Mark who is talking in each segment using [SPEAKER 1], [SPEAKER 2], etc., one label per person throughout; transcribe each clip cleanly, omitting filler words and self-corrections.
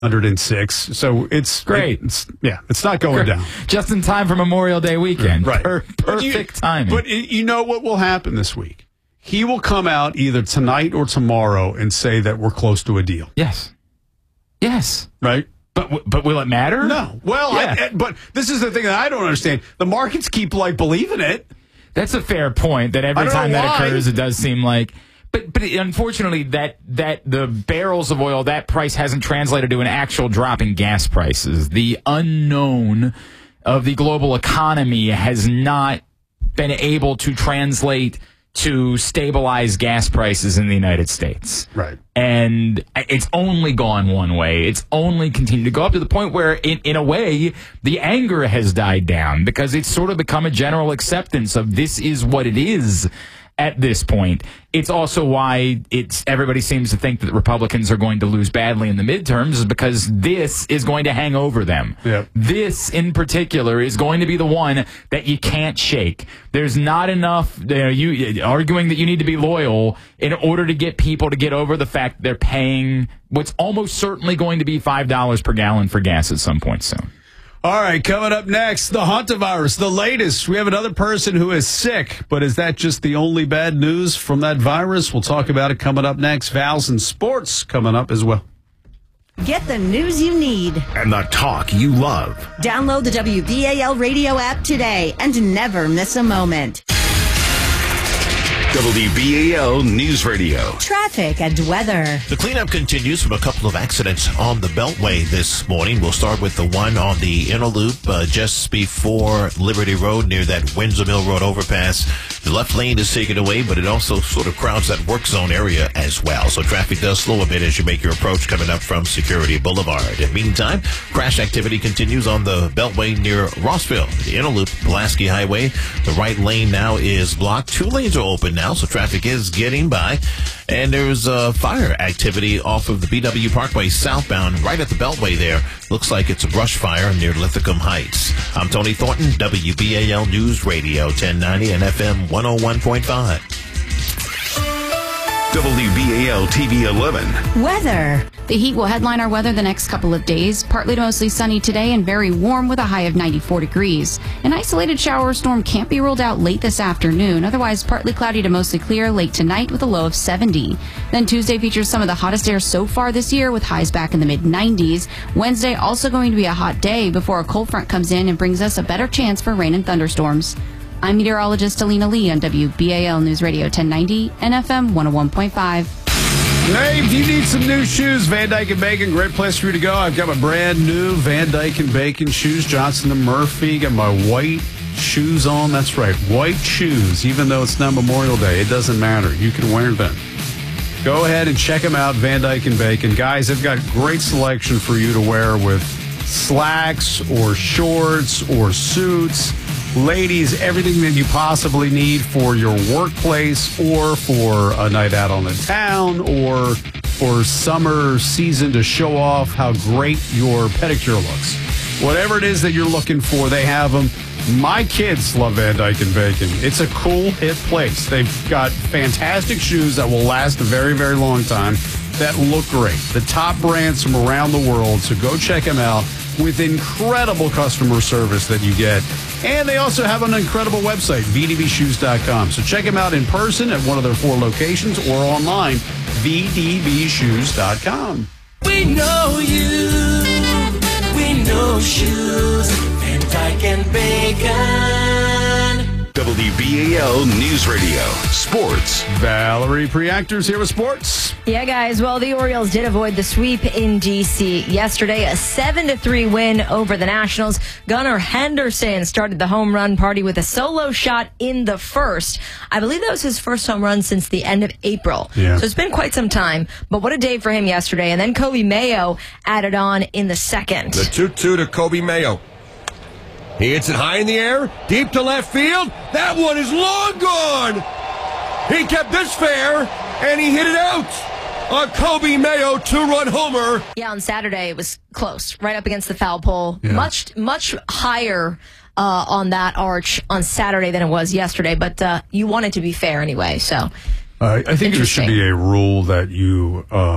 [SPEAKER 1] 106. So it's
[SPEAKER 2] great.
[SPEAKER 1] It's not going down.
[SPEAKER 2] Just in time for Memorial Day weekend.
[SPEAKER 1] Right.
[SPEAKER 2] Perfect timing.
[SPEAKER 1] But you know what will happen this week? He will come out either tonight or tomorrow and say that we're close to a deal.
[SPEAKER 2] Yes.
[SPEAKER 1] Right?
[SPEAKER 2] But will it matter?
[SPEAKER 1] No. Well,
[SPEAKER 2] yeah.
[SPEAKER 1] but this is the thing that I don't understand. The markets keep believing it.
[SPEAKER 2] That's a fair point. That every time that occurs, it does seem like. But unfortunately, that the barrels of oil, that price hasn't translated to an actual drop in gas prices. The unknown of the global economy has not been able to translate to stabilize gas prices in the United States.
[SPEAKER 1] Right.
[SPEAKER 2] And it's only gone one way. It's only continued to go up to the point where, in a way, the anger has died down because it's sort of become a general acceptance of this is what it is at this point. It's also why everybody seems to think that Republicans are going to lose badly in the midterms is because this is going to hang over them.
[SPEAKER 1] Yep.
[SPEAKER 2] This, in particular, is going to be the one that you can't shake. There's not enough you arguing that you need to be loyal in order to get people to get over the fact that they're paying what's almost certainly going to be $5 per gallon for gas at some point soon.
[SPEAKER 1] All right, coming up next, the hantavirus, the latest. We have another person who is sick, but is that just the only bad news from that virus? We'll talk about it coming up next. Vals and sports coming up as well.
[SPEAKER 3] Get the news you need.
[SPEAKER 4] And the talk you love.
[SPEAKER 3] Download the WBAL radio app today and never miss a moment.
[SPEAKER 4] WBAL News Radio.
[SPEAKER 3] Traffic and weather.
[SPEAKER 5] The cleanup continues from a couple of accidents on the Beltway this morning. We'll start with the one on the inner loop just before Liberty Road near that Windsor Mill Road overpass. The left lane is taken away, but it also sort of crowds that work zone area as well. So traffic does slow a bit as you make your approach coming up from Security Boulevard. In the meantime, crash activity continues on the Beltway near Rossville. The inner loop, Pulaski Highway. The right lane now is blocked. 2 lanes are open now, so traffic is getting by. And there's fire activity off of the BW Parkway southbound right at the Beltway there. Looks like it's a brush fire near Lithicum Heights. I'm Tony Thornton, WBAL News Radio, 1090 and FM 101.5.
[SPEAKER 4] WBAL TV 11.
[SPEAKER 3] Weather.
[SPEAKER 6] The heat will headline our weather the next couple of days. Partly to mostly sunny today and very warm with a high of 94 degrees. An isolated shower or storm can't be ruled out late this afternoon. Otherwise, partly cloudy to mostly clear late tonight with a low of 70. Then Tuesday features some of the hottest air so far this year with highs back in the mid-90s. Wednesday also going to be a hot day before a cold front comes in and brings us a better chance for rain and thunderstorms. I'm meteorologist Alina Lee on WBAL News Radio 1090 and FM 101.5.
[SPEAKER 1] Hey, if you need some new shoes, Van Dyke & Bacon, great place for you to go. I've got my brand new Van Dyke & Bacon shoes, Johnson & Murphy. Got my white shoes on. That's right, white shoes. Even though it's not Memorial Day, it doesn't matter. You can wear them. Go ahead and check them out, Van Dyke & Bacon. Guys, they've got great selection for you to wear with slacks or shorts or suits. Ladies, everything that you possibly need for your workplace or for a night out on the town or for summer season to show off how great your pedicure looks. Whatever it is that you're looking for, they have them. My kids love Van Dyke & Bacon. It's a cool, hip place. They've got fantastic shoes that will last a very, very long time that look great. The top brands from around the world, so go check them out with incredible customer service that you get. And they also have an incredible website, vdbshoes.com. So check them out in person at one of their 4 locations or online, vdbshoes.com.
[SPEAKER 7] We know you. We know shoes. Van Dyke & Bacon.
[SPEAKER 4] WBAL News Radio. Sports.
[SPEAKER 1] Valerie Preactors here with sports.
[SPEAKER 8] Yeah, guys. Well, the Orioles did avoid the sweep in D.C. yesterday. A 7-3 win over the Nationals. Gunnar Henderson started the home run party with a solo shot in the first. I believe that was his first home run since the end of April.
[SPEAKER 1] Yeah.
[SPEAKER 8] So it's been quite some time. But what a day for him yesterday. And then Kobe Mayo added on in the second.
[SPEAKER 9] The 2-2 to Kobe Mayo. He hits it high in the air, deep to left field. That one is long gone. He kept this fair, and he hit it out. A Kobe Mayo 2-run homer.
[SPEAKER 8] Yeah, on Saturday it was close, right up against the foul pole.
[SPEAKER 1] Yeah.
[SPEAKER 8] Much higher on that arch on Saturday than it was yesterday, but you want it to be fair anyway. So
[SPEAKER 1] I think there should be a rule that you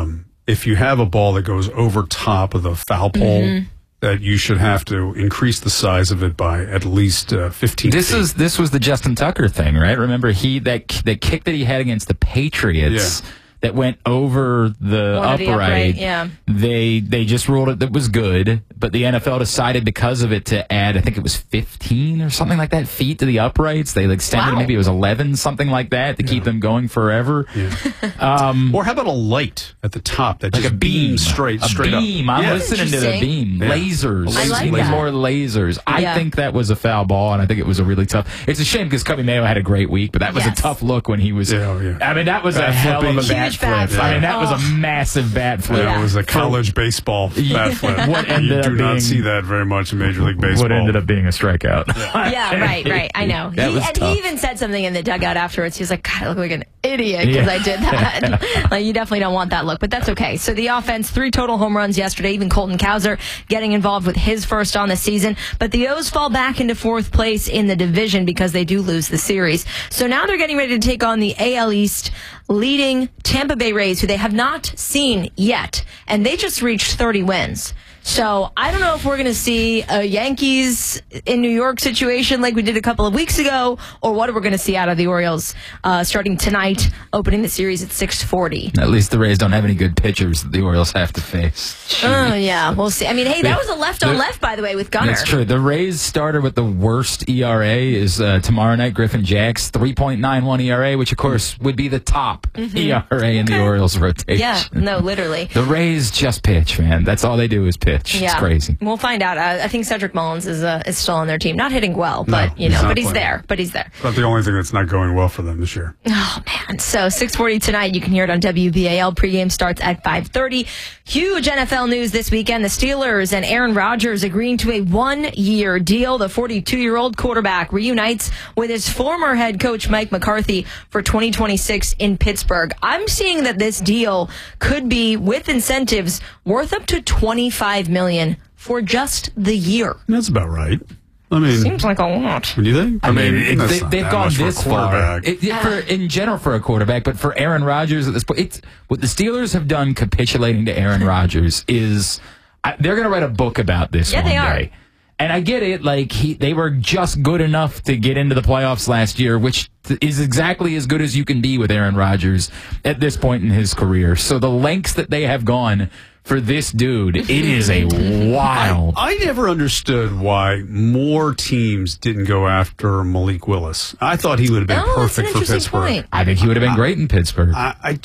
[SPEAKER 1] if you have a ball that goes over top of the foul pole, that you should have to increase the size of it by at least 15
[SPEAKER 2] This
[SPEAKER 1] feet.
[SPEAKER 2] This was the Justin Tucker thing, right? Remember that kick that he had against the Patriots that went over the upright.
[SPEAKER 8] Yeah.
[SPEAKER 2] They just ruled it that was good, but the NFL decided because of it to add, I think it was 15 or something like that, feet to the uprights. They extended it, maybe it was 11, something like that, to keep them going forever.
[SPEAKER 1] Yeah. Or how about a light at the top that
[SPEAKER 2] like
[SPEAKER 1] just
[SPEAKER 2] a beam,
[SPEAKER 1] beams straight
[SPEAKER 2] a beam.
[SPEAKER 1] up?
[SPEAKER 2] I'm listening to the beam.
[SPEAKER 1] Yeah.
[SPEAKER 2] Lasers.
[SPEAKER 8] I like that.
[SPEAKER 2] More lasers. I think that was a foul ball, and I think it was a really tough. It's a shame because Cubby Mayo had a great week, but that was a tough look when he was. I mean, that was a hell of a bat flip. I mean, that was a massive bat flip.
[SPEAKER 1] Yeah, it was a college baseball bat flip.
[SPEAKER 2] What ended
[SPEAKER 1] you do
[SPEAKER 2] up
[SPEAKER 1] not
[SPEAKER 2] being,
[SPEAKER 1] see that very much in Major League Baseball.
[SPEAKER 2] What ended up being a strikeout.
[SPEAKER 8] Yeah, right. I know. He even said something in the dugout afterwards. He was like, God, I look like an idiot because I did that. Like, you definitely don't want that look, but that's okay. So the offense, 3 total home runs yesterday. Even Colton Cowser getting involved with his first on the season. But the O's fall back into 4th place in the division because they do lose the series. So now they're getting ready to take on the AL East leading Tampa Bay Rays, who they have not seen yet. And they just reached 30 wins. So I don't know if we're going to see a Yankees in New York situation like we did a couple of weeks ago, or what we're going to see out of the Orioles starting tonight, opening the series at 6:40.
[SPEAKER 2] At least the Rays don't have any good pitchers that the Orioles have to face.
[SPEAKER 8] Oh, yeah, we'll see. I mean, hey, that was a left-on-left, by the way, with Gunnar.
[SPEAKER 2] That's true. The Rays starter with the worst ERA is tomorrow night, Griffin Jacks, 3.91 ERA, which, of course, would be the top ERA in the Orioles rotation.
[SPEAKER 8] Yeah, no, literally.
[SPEAKER 2] The Rays just pitch, man. That's all they do is pitch.
[SPEAKER 8] Yeah.
[SPEAKER 2] It's crazy.
[SPEAKER 8] We'll find out. I think Cedric Mullins is still on their team. Not hitting well, but he's there. But he's there.
[SPEAKER 1] Not the only thing that's not going well for them this year.
[SPEAKER 8] Oh, man. So 6:40 tonight. You can hear it on WBAL. Pregame starts at 5:30. Huge NFL news this weekend. The Steelers and Aaron Rodgers agreeing to a 1-year deal. The 42-year-old quarterback reunites with his former head coach Mike McCarthy for 2026 in Pittsburgh. I'm seeing that this deal could be, with incentives, worth up to $25 million for just the year.
[SPEAKER 1] That's about right. I mean,
[SPEAKER 8] seems like a lot.
[SPEAKER 1] What do you think?
[SPEAKER 2] I mean, they've gone this far.
[SPEAKER 1] quarterback.
[SPEAKER 2] In general for a quarterback, but for Aaron Rodgers at this point, what the Steelers have done capitulating to Aaron Rodgers is they're going to write a book about this one day. And I get it, like they were just good enough to get into the playoffs last year, which is exactly as good as you can be with Aaron Rodgers at this point in his career. So the lengths that they have gone for this dude, it is a wild.
[SPEAKER 1] I never understood why more teams didn't go after Malik Willis. I thought he would have been perfect for Pittsburgh.
[SPEAKER 8] Point.
[SPEAKER 2] I think he would have been great in Pittsburgh.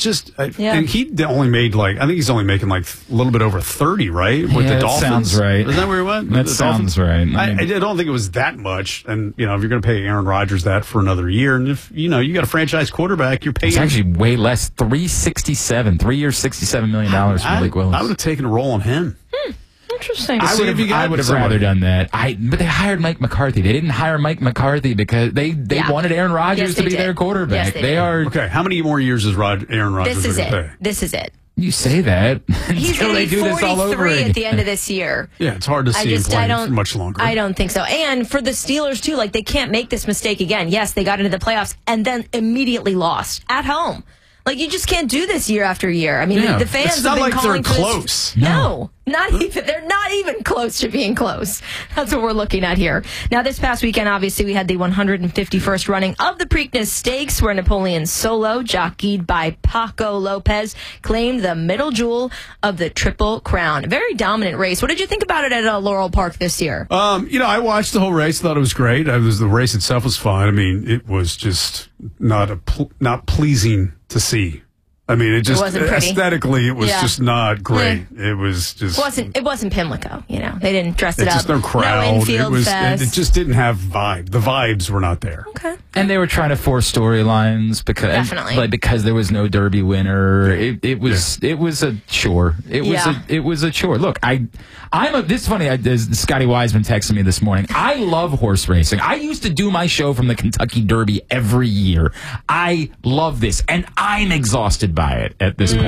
[SPEAKER 1] And he only made I think he's only making a little bit over 30, right? With the Dolphins.
[SPEAKER 2] Sounds right.
[SPEAKER 1] Isn't that where he went?
[SPEAKER 2] That sounds right.
[SPEAKER 1] I don't think it was that much. And, if you're going to pay Aaron Rodgers that for another year, and if, you got a franchise quarterback, you're paying.
[SPEAKER 2] It's actually way less. 3 years, $67 million for Malik Willis.
[SPEAKER 1] I would have taken a role on him.
[SPEAKER 8] Interesting.
[SPEAKER 2] I would have rather done that. But they hired Mike McCarthy. They didn't hire Mike McCarthy because they wanted Aaron Rodgers to be their quarterback.
[SPEAKER 8] Yes, they
[SPEAKER 2] are
[SPEAKER 1] okay. How many more years is Aaron Rodgers going to pay?
[SPEAKER 8] This is it.
[SPEAKER 2] You say that
[SPEAKER 8] he's
[SPEAKER 2] until they do this all over
[SPEAKER 8] 43
[SPEAKER 2] again.
[SPEAKER 8] at the end of this year.
[SPEAKER 1] Yeah, it's hard to see him playing for much longer.
[SPEAKER 8] I don't think so. And for the Steelers too, they can't make this mistake again. Yes, they got into the playoffs and then immediately lost at home. You just can't do this year after year. I mean, the fans have been calling
[SPEAKER 1] they're close.
[SPEAKER 8] No, not even. They're not even close to being close. That's what we're looking at here. Now, this past weekend, obviously, we had the 151st running of the Preakness Stakes, where Napoleon Solo, jockeyed by Paco Lopez, claimed the middle jewel of the Triple Crown. A very dominant race. What did you think about it at Laurel Park this year?
[SPEAKER 1] I watched the whole race. Thought it was great. The race itself was fine. I mean, it was just not pleasing to see. I mean, it wasn't pretty. Aesthetically, it was just not great. It was just
[SPEAKER 8] it wasn't Pimlico. They didn't dress it up.
[SPEAKER 1] Just no crowd.
[SPEAKER 8] No infield fest.
[SPEAKER 1] It just didn't have vibe. The vibes were not there.
[SPEAKER 8] Okay.
[SPEAKER 2] And they were trying to force storylines because there was no Derby winner. It was a chore. It was a chore. Look, this is funny. Scotty Wiseman texted me this morning. I love horse racing. I used to do my show from the Kentucky Derby every year. I love this, and I'm exhausted by it at this point.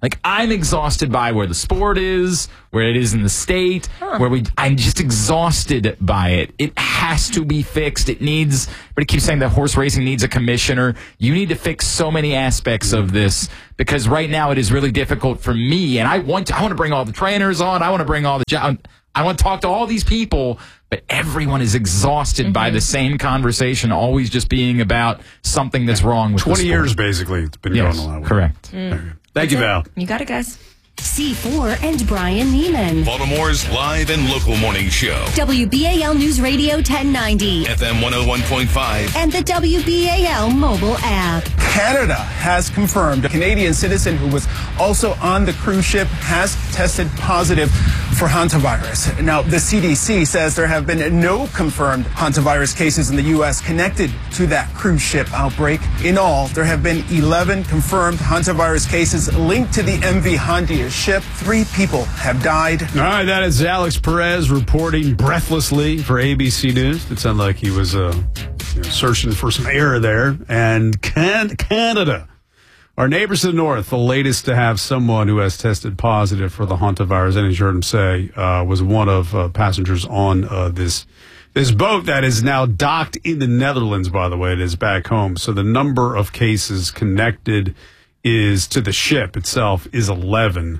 [SPEAKER 2] Like, I'm exhausted by where the sport is, where it is in the state, I'm just exhausted by it. It has to be fixed. But it keeps saying that horse racing needs a commissioner. You need to fix so many aspects of this, because right now it is really difficult for me. And I want to bring all the trainers on. I want to bring all I want to talk to all these people, but everyone is exhausted by the same conversation, always just being about something that's wrong with
[SPEAKER 1] 20 years, basically, it's been going on.
[SPEAKER 2] Correct.
[SPEAKER 1] Thank you, Val.
[SPEAKER 8] You got it, guys.
[SPEAKER 3] C4 and Brian Neiman.
[SPEAKER 4] Baltimore's live and local morning show.
[SPEAKER 3] WBAL News Radio 1090.
[SPEAKER 4] FM 101.5.
[SPEAKER 3] And the WBAL mobile app.
[SPEAKER 10] Canada has confirmed a Canadian citizen who was also on the cruise ship has tested positive for hantavirus. Now, the CDC says there have been no confirmed hantavirus cases in the U.S. connected to that cruise ship outbreak. In all, there have been 11 confirmed hantavirus cases linked to the MV Handia ship. 3 people have died.
[SPEAKER 1] All right, that is Alex Perez reporting breathlessly for ABC News. It sounded like he was searching for some air there. And Canada, our neighbors to the north, the latest to have someone who has tested positive for the hantavirus, and as you heard him say, was one of passengers on this boat that is now docked in the Netherlands, by the way. It is back home. So the number of cases connected to the ship itself is 11.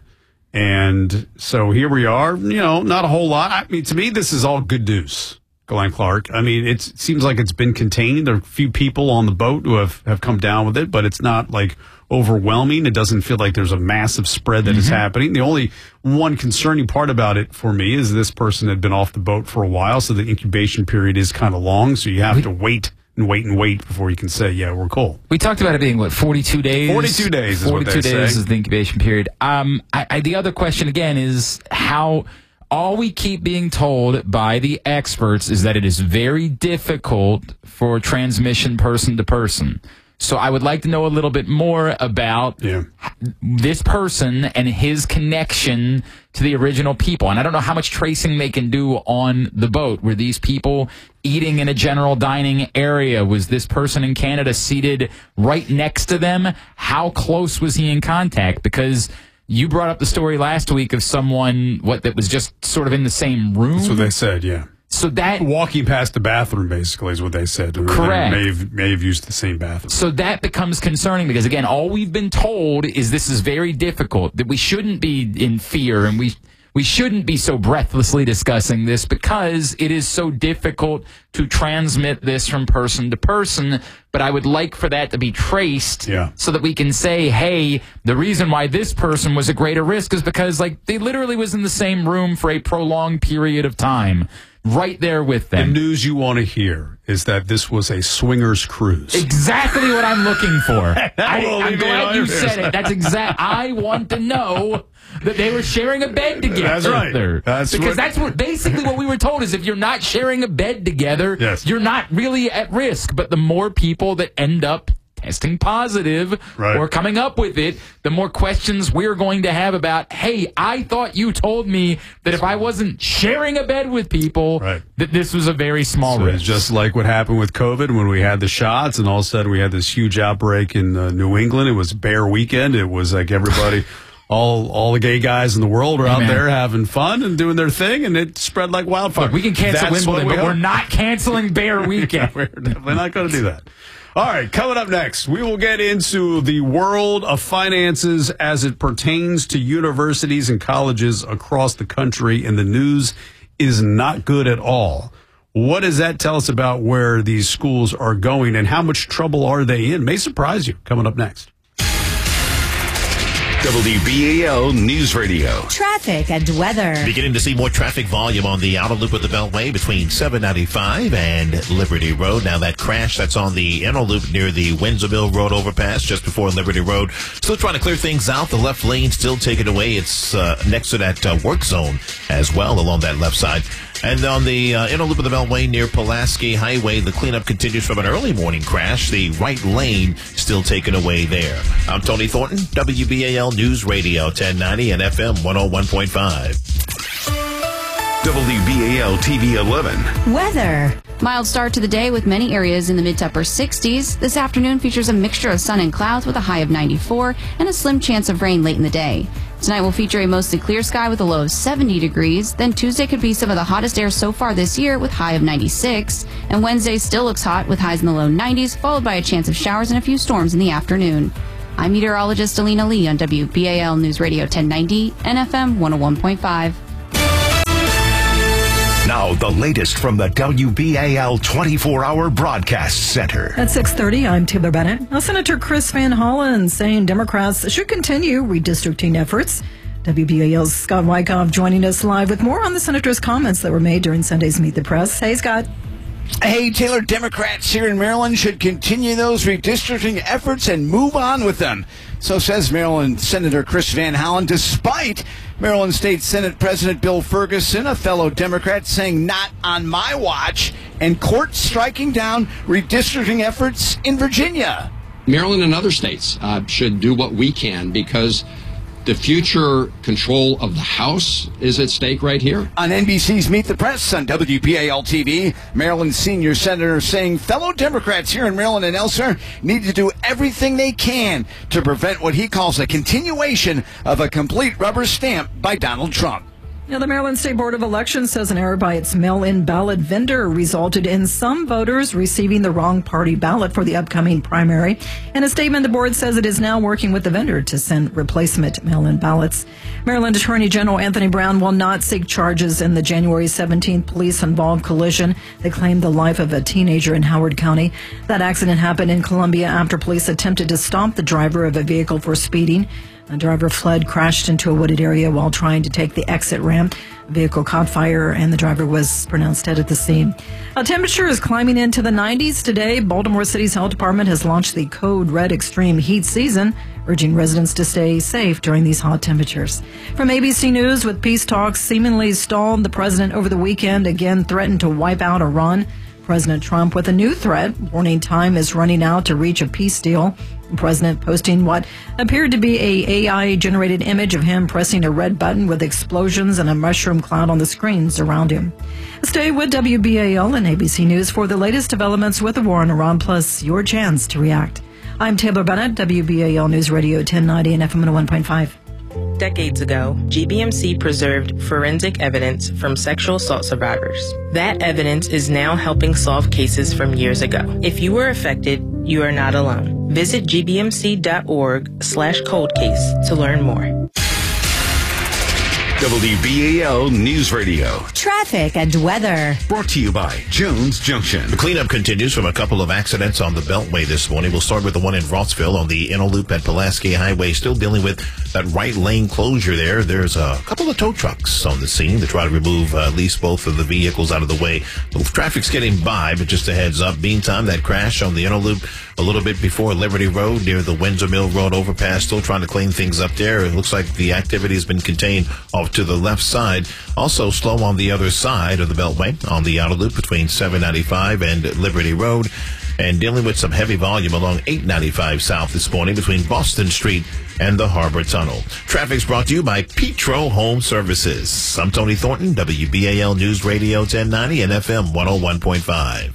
[SPEAKER 1] And so here we are, not a whole lot. I mean, to me, this is all good news, Glenn Clark. I mean, it seems like it's been contained. There are a few people on the boat who have come down with it, but it's not like overwhelming. It doesn't feel like there's a massive spread that is happening. The only one concerning part about it for me is this person had been off the boat for a while, so the incubation period is kind of long, so you have to wait before you can say, yeah, we're cool.
[SPEAKER 2] We talked about it being, 42 days?
[SPEAKER 1] 42 days is what they say. 42 days
[SPEAKER 2] is the incubation period. The other question, again, is how all we keep being told by the experts is that it is very difficult for transmission person to person. So I would like to know a little bit more about this person and his connection to the original people. And I don't know how much tracing they can do on the boat. Were these people eating in a general dining area? Was this person in Canada seated right next to them? How close was he in contact? Because you brought up the story last week of someone that was just sort of in the same room.
[SPEAKER 1] That's what they said, yeah.
[SPEAKER 2] So that
[SPEAKER 1] walking past the bathroom basically is what they said.
[SPEAKER 2] Correct.
[SPEAKER 1] They may have used the same bathroom.
[SPEAKER 2] So that becomes concerning because, again, all we've been told is this is very difficult, that we shouldn't be in fear, and we shouldn't be so breathlessly discussing this because it is so difficult to transmit this from person to person. But I would like for that to be traced so that we can say, hey, the reason why this person was a greater risk is because they literally was in the same room for a prolonged period of time. Right there with them.
[SPEAKER 1] The news you want to hear is that this was a swingers cruise.
[SPEAKER 2] Exactly what I'm looking for. I'm glad you said it. That's I want to know that they were sharing a bed together.
[SPEAKER 1] That's right.
[SPEAKER 2] That's basically what we were told is if you're not sharing a bed together, you're not really at risk. But the more people that end up testing positive or coming up with it, the more questions we're going to have about, hey, I thought you told me that if I wasn't sharing a bed with people, that this was a very small risk.
[SPEAKER 1] It's just like what happened with COVID when we had the shots and all of a sudden we had this huge outbreak in New England. It was Bear Weekend. It was like everybody, all the gay guys in the world are out there having fun and doing their thing, and it spread like wildfire.
[SPEAKER 2] Look, we can cancel Wimbledon, but we're not canceling Bear Weekend.
[SPEAKER 1] We're definitely not going to do that. All right, coming up next, we will get into the world of finances as it pertains to universities and colleges across the country, and the news is not good at all. What does that tell us about where these schools are going, and how much trouble are they in? May surprise you. Coming up next.
[SPEAKER 4] WBAL News Radio.
[SPEAKER 3] Traffic and weather.
[SPEAKER 5] Beginning to see more traffic volume on the outer loop of the Beltway between 795 and Liberty Road. Now that crash that's on the inner loop near the Windsor Mill Road overpass just before Liberty Road. Still trying to clear things out. The left lane still taken away. It's next to that work zone as well along that left side. And on the inner loop of the Beltway near Pulaski Highway, the cleanup continues from an early morning crash. The right lane still taken away there. I'm Tony Thornton, WBAL News Radio 1090 and FM 101.5.
[SPEAKER 4] WBAL WBAL-TV 11.
[SPEAKER 3] Weather.
[SPEAKER 6] Mild start to the day with many areas in the mid to upper 60s. This afternoon features a mixture of sun and clouds with a high of 94 and a slim chance of rain late in the day. Tonight will feature a mostly clear sky with a low of 70 degrees. Then Tuesday could be some of the hottest air so far this year with high of 96. And Wednesday still looks hot with highs in the low 90s, followed by a chance of showers and a few storms in the afternoon. I'm meteorologist Alina Lee on WBAL News Radio 1090 and FM 101.5.
[SPEAKER 4] Now, the latest from the WBAL 24-hour broadcast center.
[SPEAKER 11] At 6:30, I'm Taylor Bennett. Now, Senator Chris Van Hollen saying Democrats should continue redistricting efforts. WBAL's Scott Wyckoff joining us live with more on the senator's comments that were made during Sunday's Meet the Press. Hey, Scott.
[SPEAKER 12] Hey, Taylor, Democrats here in Maryland should continue those redistricting efforts and move on with them. So says Maryland Senator Chris Van Hollen, despite Maryland State Senate President Bill Ferguson, a fellow Democrat, saying not on my watch, and courts striking down redistricting efforts in Virginia.
[SPEAKER 13] Maryland and other states should do what we can because the future control of the House is at stake right here.
[SPEAKER 12] On NBC's Meet the Press on WBAL-TV, Maryland's senior senator saying fellow Democrats here in Maryland and elsewhere need to do everything they can to prevent what he calls a continuation of a complete rubber stamp by Donald Trump.
[SPEAKER 11] Now, the Maryland State Board of Elections says an error by its mail-in ballot vendor resulted in some voters receiving the wrong party ballot for the upcoming primary. In a statement, the board says it is now working with the vendor to send replacement mail-in ballots. Maryland Attorney General Anthony Brown will not seek charges in the January 17th police-involved collision that claimed the life of a teenager in Howard County. That accident happened in Columbia after police attempted to stop the driver of a vehicle for speeding. A driver fled, crashed into a wooded area while trying to take the exit ramp. The vehicle caught fire and the driver was pronounced dead at the scene. A temperature is climbing into the 90s today. Baltimore City's health department has launched the Code Red Extreme Heat Season, urging residents to stay safe during these hot temperatures. From ABC News, with peace talks seemingly stalled, the president over the weekend again threatened to wipe out Iran. President Trump with a new threat, warning time is running out to reach a peace deal. The president posting what appeared to be a AI-generated image of him pressing a red button with explosions and a mushroom cloud on the screens around him. Stay with WBAL and ABC News for the latest developments with the war in Iran, plus your chance to react. I'm Taylor Bennett, WBAL News Radio 1090 and FM 101.5.
[SPEAKER 14] Decades ago, GBMC preserved forensic evidence from sexual assault survivors. That evidence is now helping solve cases from years ago. If you were affected, you are not alone. Visit gbmc.org/coldcase to learn more.
[SPEAKER 4] WBAL News Radio.
[SPEAKER 3] Traffic and weather.
[SPEAKER 4] Brought to you by Jones Junction.
[SPEAKER 5] The cleanup continues from a couple of accidents on the Beltway this morning. We'll start with the one in Rossville on the inner loop at Pulaski Highway. Still dealing with that right lane closure there. There's a couple of tow trucks on the scene to try to remove at least both of the vehicles out of the way. The traffic's getting by, but just a heads up. Meantime, that crash on the inner loop a little bit before Liberty Road near the Windsor Mill Road overpass. Still trying to clean things up there. It looks like the activity has been contained off to the left side. Also slow on the other side of the Beltway on the outer loop between 795 and Liberty Road. And dealing with some heavy volume along 895 South this morning between Boston Street and the Harbor Tunnel. Traffic's brought to you by Petro Home Services. I'm Tony Thornton, WBAL News Radio 1090 and FM 101.5.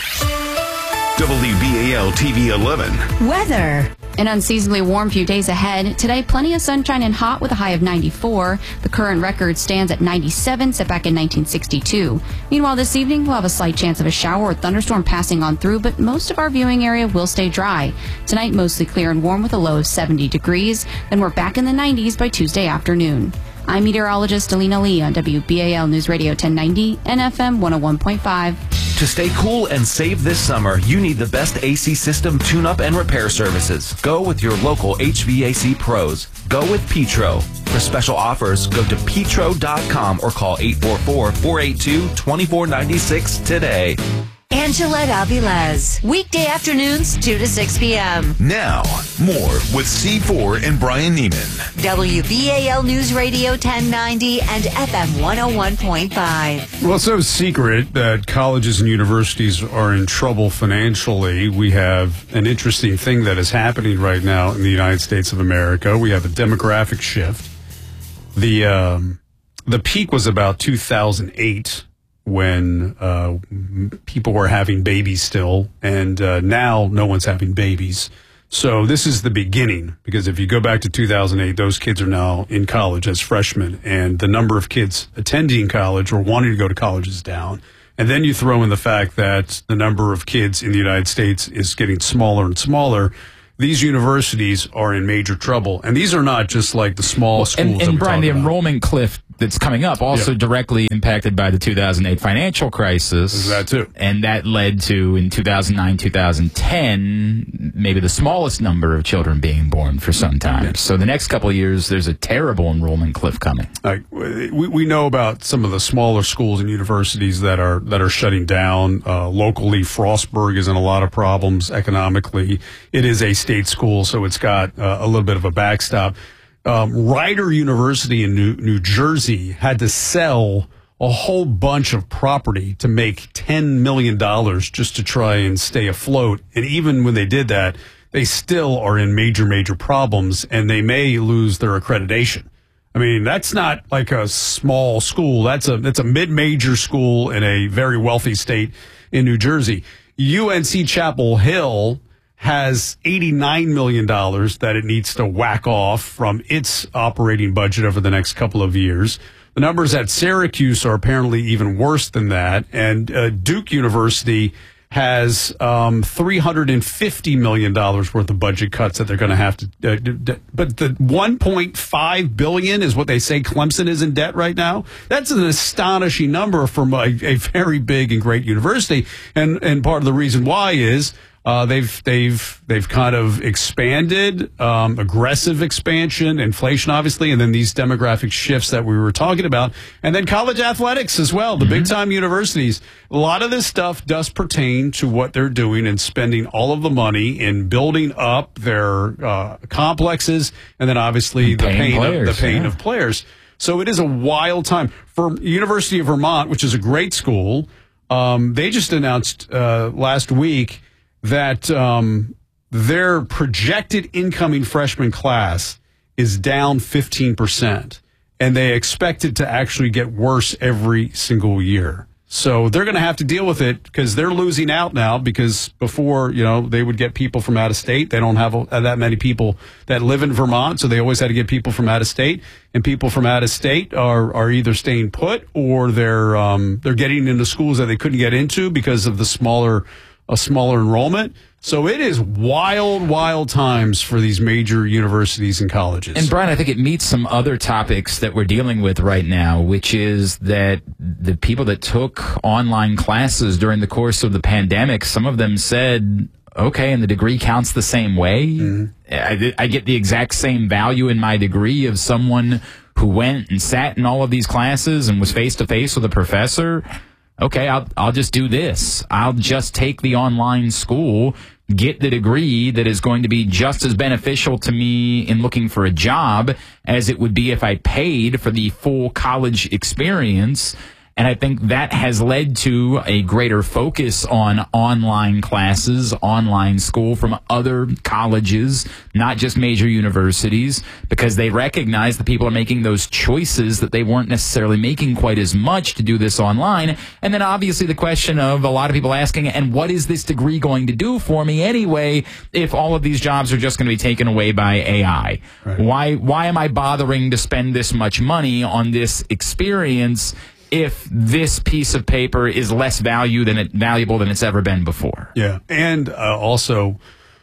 [SPEAKER 4] WBAL TV 11.
[SPEAKER 3] Weather.
[SPEAKER 6] An unseasonably warm few days ahead. Today, plenty of sunshine and hot with a high of 94. The current record stands at 97, set back in 1962. Meanwhile, this evening, we'll have a slight chance of a shower or thunderstorm passing on through, but most of our viewing area will stay dry. Tonight, mostly clear and warm with a low of 70 degrees. Then we're back in the 90s by Tuesday afternoon. I'm meteorologist Alina Lee on WBAL News Radio 1090 and FM 101.5.
[SPEAKER 15] To stay cool and save this summer, you need the best AC system tune-up and repair services. Go with your local HVAC pros. Go with Petro. For special offers, go to petro.com or call 844-482-2496 today.
[SPEAKER 3] Angela Avilés. Weekday afternoons, 2 to 6 p.m.
[SPEAKER 4] Now, more with C4 and Brian Neiman.
[SPEAKER 3] WBAL News Radio 1090 and FM 101.5.
[SPEAKER 1] Well, it's no secret that colleges and universities are in trouble financially. We have an interesting thing that is happening right now in the United States of America. We have a demographic shift. The peak was about 2008. when people were having babies still, and now no one's having babies. So this is the beginning, because if you go back to 2008, those kids are now in college as freshmen, and the number of kids attending college or wanting to go to college is down. And then you throw in the fact that the number of kids in the United States is getting smaller and smaller. These universities are in major trouble. And these are not just like the small schools.
[SPEAKER 2] And Brian, the enrollment cliff that's coming up also directly impacted by the 2008 financial crisis.
[SPEAKER 1] That too.
[SPEAKER 2] And that led to, in 2009, 2010, maybe the smallest number of children being born for some time. Yeah. So the next couple of years, there's a terrible enrollment cliff coming.
[SPEAKER 1] We know about some of the smaller schools and universities that are shutting down. Locally, Frostburg is in a lot of problems economically. It is a state school, so it's got a little bit of a backstop. Rider University in New Jersey had to sell a whole bunch of property to make $10 million just to try and stay afloat. And even when they did that, they still are in major problems, and they may lose their accreditation. I mean, that's not like a small school. That's a mid-major school in a very wealthy state in New Jersey. UNC Chapel Hill has $89 million that it needs to whack off from its operating budget over the next couple of years. The numbers at Syracuse are apparently even worse than that. And Duke University has $350 million worth of budget cuts that they're going to have to. But the $1.5 billion is what they say Clemson is in debt right now. That's an astonishing number from a very big and great university. And part of the reason why is they've kind of expanded, aggressive expansion, inflation, obviously, and then these demographic shifts that we were talking about, and then college athletics as well, the big time universities. A lot of this stuff does pertain to what they're doing and spending all of the money in building up their complexes, and then obviously the pain of players. So it is a wild time for University of Vermont, which is a great school. They just announced last week that their projected incoming freshman class is down 15%, and they expect it to actually get worse every single year. So they're going to have to deal with it because they're losing out now, because before, they would get people from out of state. They don't have that many people that live in Vermont, so they always had to get people from out of state, and people from out of state are either staying put or they're getting into schools that they couldn't get into because of the smaller enrollment. So it is wild times for these major universities and colleges.
[SPEAKER 2] And Brian, I think it meets some other topics that we're dealing with right now, which is that the people that took online classes during the course of the pandemic, some of them said, okay, and the degree counts the same way. Mm-hmm. I get the exact same value in my degree of someone who went and sat in all of these classes and was face to face with a professor. Okay, I'll just do this. I'll just take the online school, get the degree that is going to be just as beneficial to me in looking for a job as it would be if I paid for the full college experience. And I think that has led to a greater focus on online classes, online school from other colleges, not just major universities, because they recognize that people are making those choices that they weren't necessarily making quite as much to do this online. And then obviously the question of a lot of people asking, and what is this degree going to do for me anyway if all of these jobs are just going to be taken away by AI? Right. Why am I bothering to spend this much money on this experience if this piece of paper is less valuable than it's ever been before?
[SPEAKER 1] Yeah. And also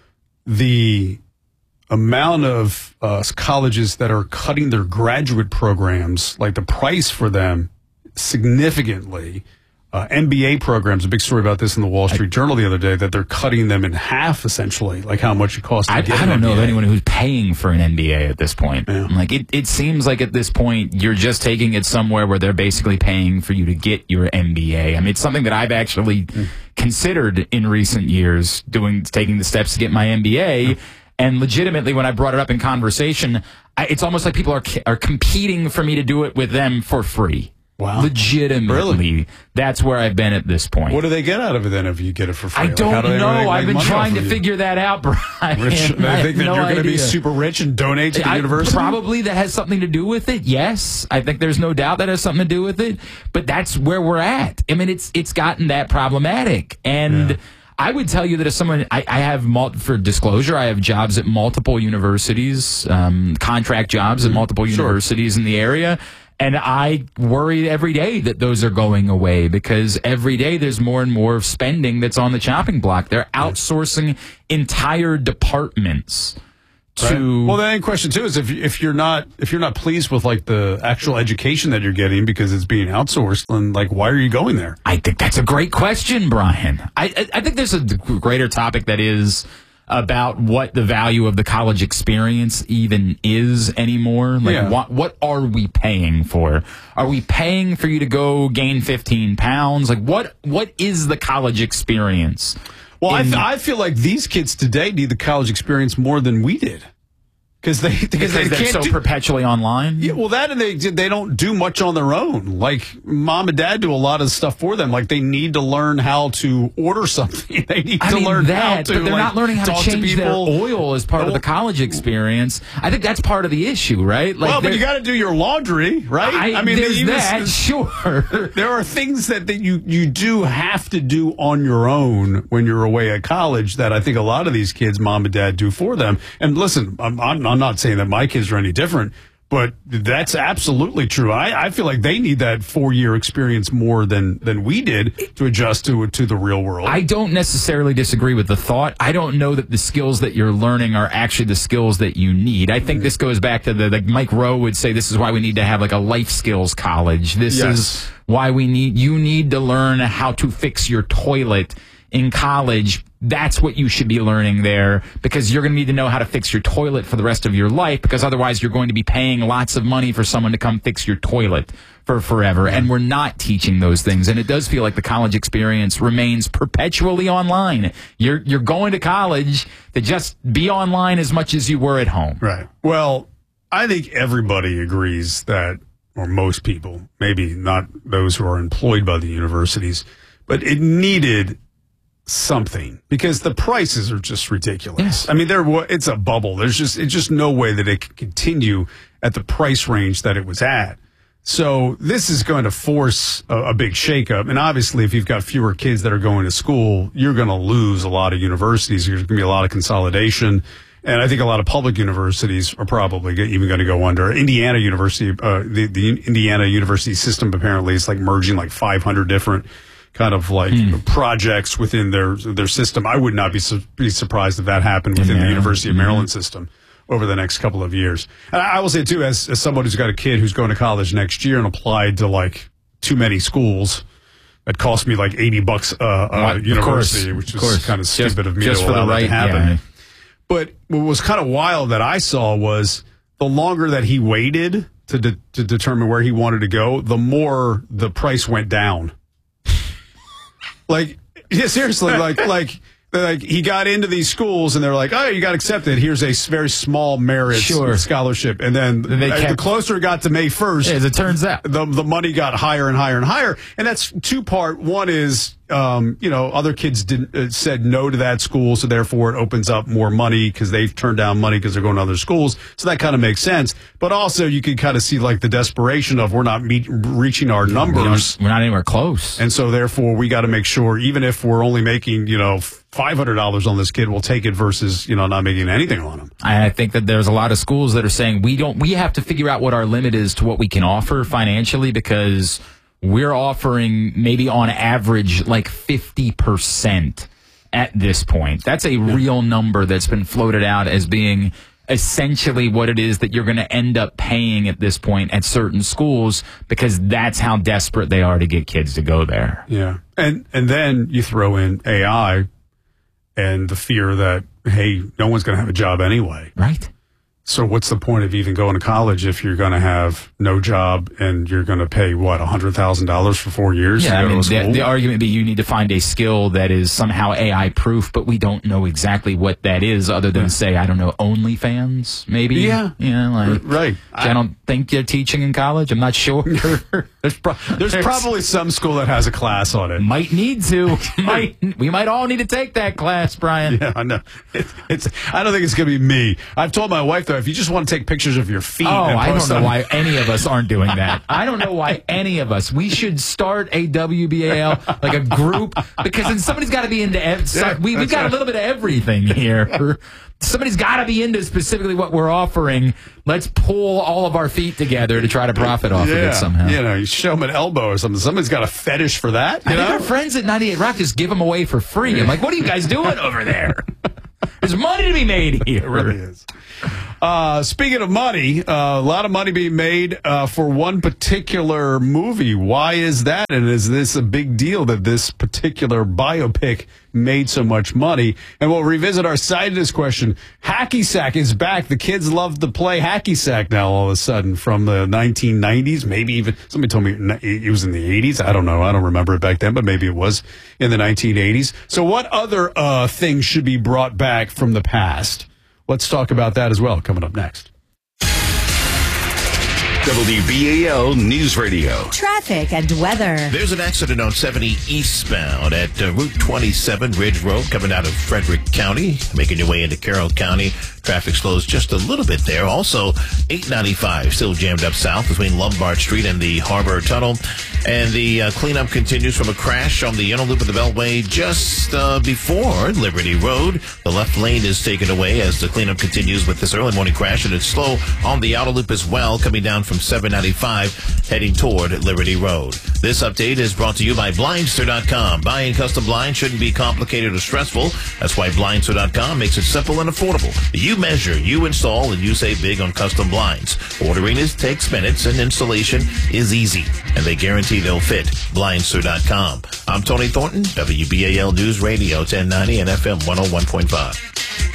[SPEAKER 1] the amount of colleges that are cutting their graduate programs, like the price for them significantly. MBA programs, a big story about this in the Wall Street Journal the other day, that they're cutting them in half, essentially, like how much it costs to get an MBA. I don't
[SPEAKER 2] know of anyone who's paying for an MBA at this point. Yeah. Like it seems like at this point, you're just taking it somewhere where they're basically paying for you to get your MBA. I mean, it's something that I've actually considered in recent years, taking the steps to get my MBA. And legitimately, when I brought it up in conversation, it's almost like people are competing for me to do it with them for free.
[SPEAKER 1] Wow.
[SPEAKER 2] Legitimately.
[SPEAKER 1] Really?
[SPEAKER 2] That's where I've been at this point.
[SPEAKER 1] What do they get out of it then if you get it for free?
[SPEAKER 2] I don't know. I've been trying to figure that out, Brian.
[SPEAKER 1] Rich, they think that you're going to be super rich and donate to the university?
[SPEAKER 2] Probably that has something to do with it, yes. I think there's no doubt that has something to do with it. But that's where we're at. I mean, it's gotten that problematic. And I would tell you that as someone, I have, for disclosure, I have jobs at multiple universities, contract jobs at multiple universities in the area. And I worry every day that those are going away because every day there's more and more spending that's on the chopping block. They're outsourcing entire departments to.
[SPEAKER 1] Well, the question too is if you're not pleased with like the actual education that you're getting because it's being outsourced, then like why are you going there?
[SPEAKER 2] I think that's a great question, Brian. I think there's a greater topic that is about what the value of the college experience even is anymore. Like, what are we paying for? Are we paying for you to go gain 15 pounds? Like, what is the college experience?
[SPEAKER 1] Well, I feel like these kids today need the college experience more than we did. Because they're
[SPEAKER 2] so perpetually online?
[SPEAKER 1] Yeah, well, that and they don't do much on their own. Like, mom and dad do a lot of stuff for them. Like, they need to learn how to order something. They need to learn how to,
[SPEAKER 2] but they're not learning how to change their oil as part of the college experience. I think that's part of the issue, right? Like,
[SPEAKER 1] well, but you got to do your laundry, right?
[SPEAKER 2] I mean, there's that, sure.
[SPEAKER 1] There are things that you do have to do on your own when you're away at college that I think a lot of these kids, mom and dad, do for them. And listen, I'm not saying that my kids are any different, but that's absolutely true. I feel like they need that 4-year experience more than we did to adjust to the real world.
[SPEAKER 2] I don't necessarily disagree with the thought. I don't know that the skills that you're learning are actually the skills that you need. I think this goes back to like Mike Rowe would say, this is why we need to have like a life skills college. This is why you need to learn how to fix your toilet in college. That's what you should be learning there, because you're going to need to know how to fix your toilet for the rest of your life, because otherwise you're going to be paying lots of money for someone to come fix your toilet for forever. And we're not teaching those things. And it does feel like the college experience remains perpetually online. You're going to college to just be online as much as you were at home.
[SPEAKER 1] Right. Well, I think everybody agrees that, or most people, maybe not those who are employed by the universities, but it needed something, because the prices are just ridiculous.
[SPEAKER 2] Yes.
[SPEAKER 1] I mean, it's a bubble. It's just no way that it can continue at the price range that it was at. So this is going to force a big shakeup. And obviously, if you've got fewer kids that are going to school, you're going to lose a lot of universities. There's going to be a lot of consolidation. And I think a lot of public universities are probably even going to go under. Indiana University, the Indiana University system apparently is like merging like 500 different kind of like projects within their system. I would not be surprised if that happened within the University of Maryland system over the next couple of years. And I will say too, as someone who's got a kid who's going to college next year and applied to like too many schools, it cost me like $80 a university, which is kind of stupid of me to allow that to happen. Yeah. But what was kind of wild that I saw was the longer that he waited to determine where he wanted to go, the more the price went down. Like, yeah, seriously, like he got into these schools and they're like, oh, you got accepted. Here's a very small merit scholarship. And then the closer it got to May 1st,
[SPEAKER 2] as it turns out,
[SPEAKER 1] the money got higher and higher and higher. And that's two-part. One is, other kids said no to that school, so therefore it opens up more money because they've turned down money because they're going to other schools. So that kind of makes sense. But also you can kind of see like the desperation of we're not reaching our numbers.
[SPEAKER 2] We're not anywhere close.
[SPEAKER 1] And so therefore we got to make sure, even if we're only making, $500 on this kid, we'll take it versus, not making anything on him.
[SPEAKER 2] I think that there's a lot of schools that are saying we have to figure out what our limit is to what we can offer financially, because we're offering maybe on average like 50% at this point. That's a real number that's been floated out as being essentially what it is that you're going to end up paying at this point at certain schools, because that's how desperate they are to get kids to go there.
[SPEAKER 1] Yeah. And then you throw in AI and the fear that, hey, no one's going to have a job anyway.
[SPEAKER 2] Right.
[SPEAKER 1] So what's the point of even going to college if you're going to have no job and you're going to pay, what, $100,000 for 4 years?
[SPEAKER 2] Yeah, I mean, the argument would be you need to find a skill that is somehow AI-proof, but we don't know exactly what that is other than, say, I don't know, OnlyFans, maybe?
[SPEAKER 1] Yeah.
[SPEAKER 2] Right. I don't think they're teaching in college. I'm not sure.
[SPEAKER 1] There's probably some school that has a class on it.
[SPEAKER 2] Might need to. We might all need to take that class, Brian.
[SPEAKER 1] Yeah, I know. I don't think it's going to be me. I've told my wife, though, if you just want to take pictures of your feet and
[SPEAKER 2] I
[SPEAKER 1] post
[SPEAKER 2] don't know
[SPEAKER 1] them,
[SPEAKER 2] why any of us aren't doing that. I don't know why any of us. We should start a WBAL, like a group, because then somebody's got to be into we've got a little bit of everything here. Somebody's got to be into specifically what we're offering. Let's pull all of our feet together to try to profit off of it somehow.
[SPEAKER 1] You know, you show them an elbow or something. Somebody's got a fetish for that.
[SPEAKER 2] I think our friends at 98 Rock just give them away for free. I'm like, what are you guys doing over there? There's money to be made here.
[SPEAKER 1] It really is. Speaking of money, a lot of money being made for one particular movie. Why is that? And is this a big deal that this particular biopic made so much money? And we'll revisit our side of this question. Hacky Sack is back. The kids love to play hacky sack now all of a sudden from the 1990s. Maybe even somebody told me it was in the 80s. I don't know. I don't remember it back then, but maybe it was in the 1980s. So what other things should be brought back from the past? Let's talk about that as well, coming up next.
[SPEAKER 4] WBAL News Radio.
[SPEAKER 3] Traffic and weather.
[SPEAKER 5] There's an accident on 70 eastbound at Route 27 Ridge Road coming out of Frederick County, making your way into Carroll County. Traffic slows just a little bit there. Also, 895 still jammed up south between Lombard Street and the Harbor Tunnel. And the cleanup continues from a crash on the inner loop of the Beltway just before Liberty Road. The left lane is taken away as the cleanup continues with this early morning crash, and it's slow on the outer loop as well, coming down from 795 heading toward Liberty Road. This update is brought to you by Blindster.com. Buying custom blinds shouldn't be complicated or stressful. That's why Blindster.com makes it simple and affordable. You measure, you install, and you save big on custom blinds. Ordering takes minutes, and installation is easy. And they guarantee they'll fit. Blindster.com. I'm Tony Thornton, WBAL News Radio 1090 and FM 101.5.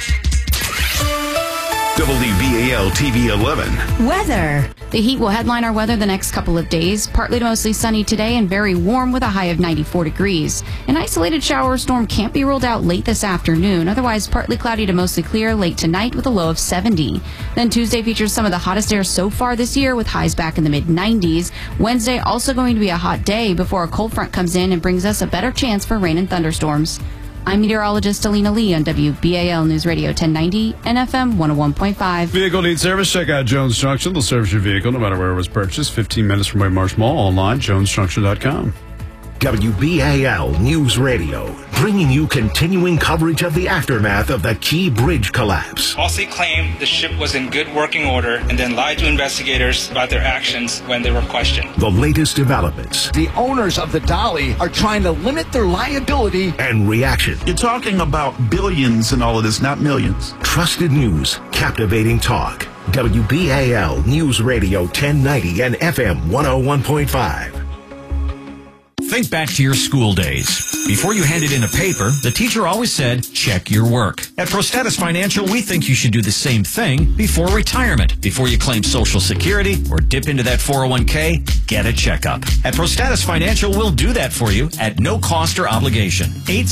[SPEAKER 4] WBAL TV 11.
[SPEAKER 3] Weather.
[SPEAKER 6] The heat will headline our weather the next couple of days. Partly to mostly sunny today and very warm with a high of 94 degrees. An isolated shower or storm can't be ruled out late this afternoon. Otherwise, partly cloudy to mostly clear late tonight with a low of 70. Then Tuesday features some of the hottest air so far this year with highs back in the mid-90s. Wednesday also going to be a hot day before a cold front comes in and brings us a better chance for rain and thunderstorms. I'm meteorologist Alina Lee on WBAL News Radio 1090 and FM 101.5.
[SPEAKER 1] Vehicle needs service? Check out Jones Junction. They'll service your vehicle no matter where it was purchased. 15 minutes from Waymarsh Mall. Online, jonesjunction.com.
[SPEAKER 4] WBAL News Radio, bringing you continuing coverage of the aftermath of the Key Bridge collapse.
[SPEAKER 16] Falsely claimed the ship was in good working order and then lied to investigators about their actions when they were questioned.
[SPEAKER 4] The latest developments.
[SPEAKER 12] The owners of the Dolly are trying to limit their liability.
[SPEAKER 4] And reaction.
[SPEAKER 17] You're talking about billions and all of this, not millions.
[SPEAKER 4] Trusted news, captivating talk. WBAL News Radio 1090 and FM 101.5.
[SPEAKER 18] Think back to your school days. Before you handed in a paper, the teacher always said, check your work. At ProStatus Financial, we think you should do the same thing before retirement. Before you claim Social Security or dip into that 401k, get a checkup. At ProStatus Financial, we'll do that for you at no cost or obligation.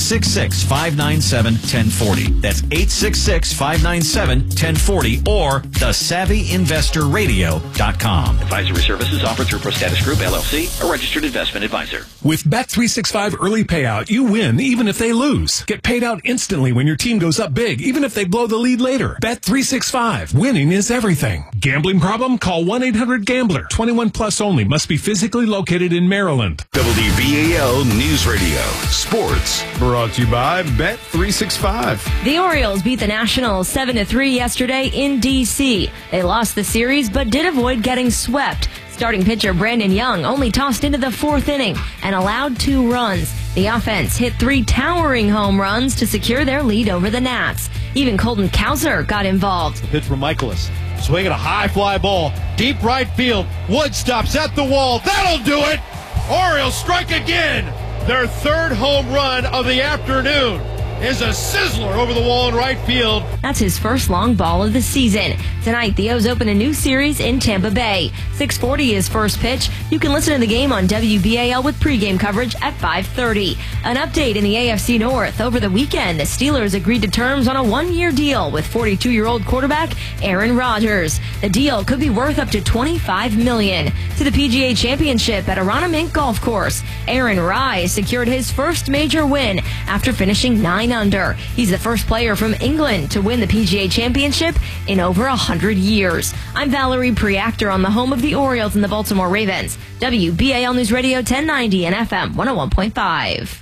[SPEAKER 18] 866-597-1040. That's 866-597-1040 or thesavvyinvestorradio.com.
[SPEAKER 19] Advisory services offered through ProStatus Group, LLC, a registered investment advisor.
[SPEAKER 20] With Bet365 Early Payout, you win even if they lose. Get paid out instantly when your team goes up big, even if they blow the lead later. Bet365. Winning is everything. Gambling problem? Call 1-800-GAMBLER. 21 plus only. Must be physically located in Maryland.
[SPEAKER 4] WBAL News Radio. Sports.
[SPEAKER 1] Brought to you by Bet365.
[SPEAKER 8] The Orioles beat the Nationals 7-3 yesterday in D.C. They lost the series but did avoid getting swept. Starting pitcher Brandon Young only tossed into the fourth inning and allowed 2 runs. The offense hit 3 towering home runs to secure their lead over the Nats. Even Colton Cowser got involved.
[SPEAKER 21] Pitch from Michaelis. Swinging a high fly ball. Deep right field. Wood stops at the wall. That'll do it! Orioles strike again! Their 3rd home run of the afternoon is a sizzler over the wall in right field.
[SPEAKER 8] That's his first long ball of the season. Tonight, the O's open a new series in Tampa Bay. 6:40 is first pitch. You can listen to the game on WBAL with pregame coverage at 5:30. An update in the AFC North. Over the weekend, the Steelers agreed to terms on a one-year deal with 42-year-old quarterback Aaron Rodgers. The deal could be worth up to $25 million. To the PGA Championship at Arana Mink Golf Course, Aaron Rai secured his first major win after finishing 9 under. He's the first player from England to win the PGA Championship in over 100 years. I'm Valerie Preactor on the home of the Orioles and the Baltimore Ravens. WBAL News Radio 1090 and FM 101.5.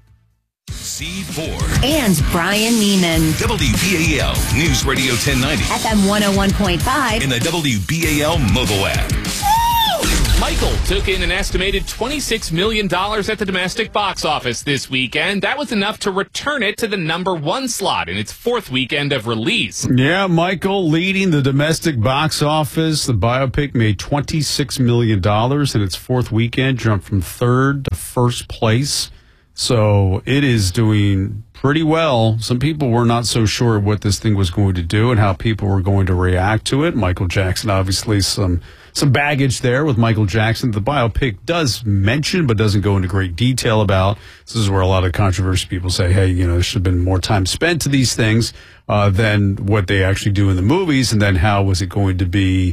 [SPEAKER 7] C4
[SPEAKER 3] And Brian Neiman.
[SPEAKER 7] WBAL News Radio 1090.
[SPEAKER 3] FM 101.5.
[SPEAKER 7] In the WBAL mobile app.
[SPEAKER 22] Michael took in an estimated $26 million at the domestic box office this weekend. That was enough to return it to the #1 slot in its 4th weekend of release.
[SPEAKER 1] Yeah, Michael leading the domestic box office. The biopic made $26 million in its 4th weekend, jumped from 3rd to 1st place. So it is doing pretty well. Some people were not so sure what this thing was going to do and how people were going to react to it. Michael Jackson, obviously some baggage there with Michael Jackson. The biopic does mention, but doesn't go into great detail about. This is where a lot of controversy people say, hey, there should have been more time spent to these things than what they actually do in the movies. And then how was it going to be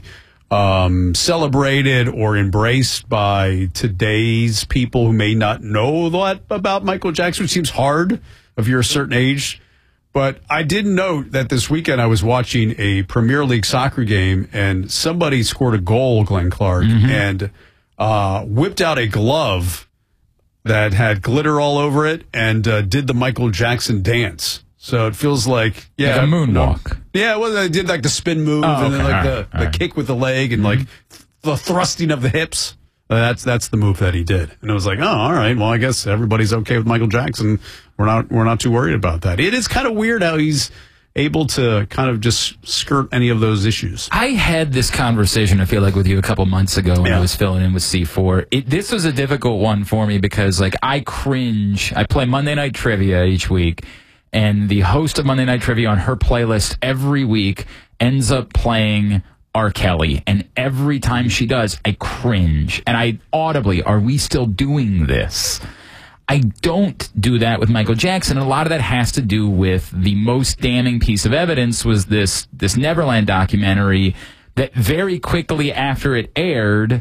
[SPEAKER 1] celebrated or embraced by today's people who may not know a lot about Michael Jackson, which seems hard if you're a certain age. But I did note that this weekend I was watching a Premier League soccer game and somebody scored a goal, Glenn Clark, and whipped out a glove that had glitter all over it and did the Michael Jackson dance. So it feels like,
[SPEAKER 2] like a moonwalk.
[SPEAKER 1] Yeah, well, they did like the spin move and then like the kick with the leg and like the thrusting of the hips. That's the move that he did. And it was like, oh, all right. Well, I guess everybody's okay with Michael Jackson. We're not too worried about that. It is kind of weird how he's able to kind of just skirt any of those issues.
[SPEAKER 2] I had this conversation, I feel like, with you a couple months ago when I was filling in with C4. This was a difficult one for me because, like, I cringe. I play Monday Night Trivia each week, and the host of Monday Night Trivia on her playlist every week ends up playing R. Kelly. And every time she does, I cringe. And I audibly, are we still doing this? I don't do that with Michael Jackson. And a lot of that has to do with the most damning piece of evidence was this Neverland documentary that very quickly after it aired,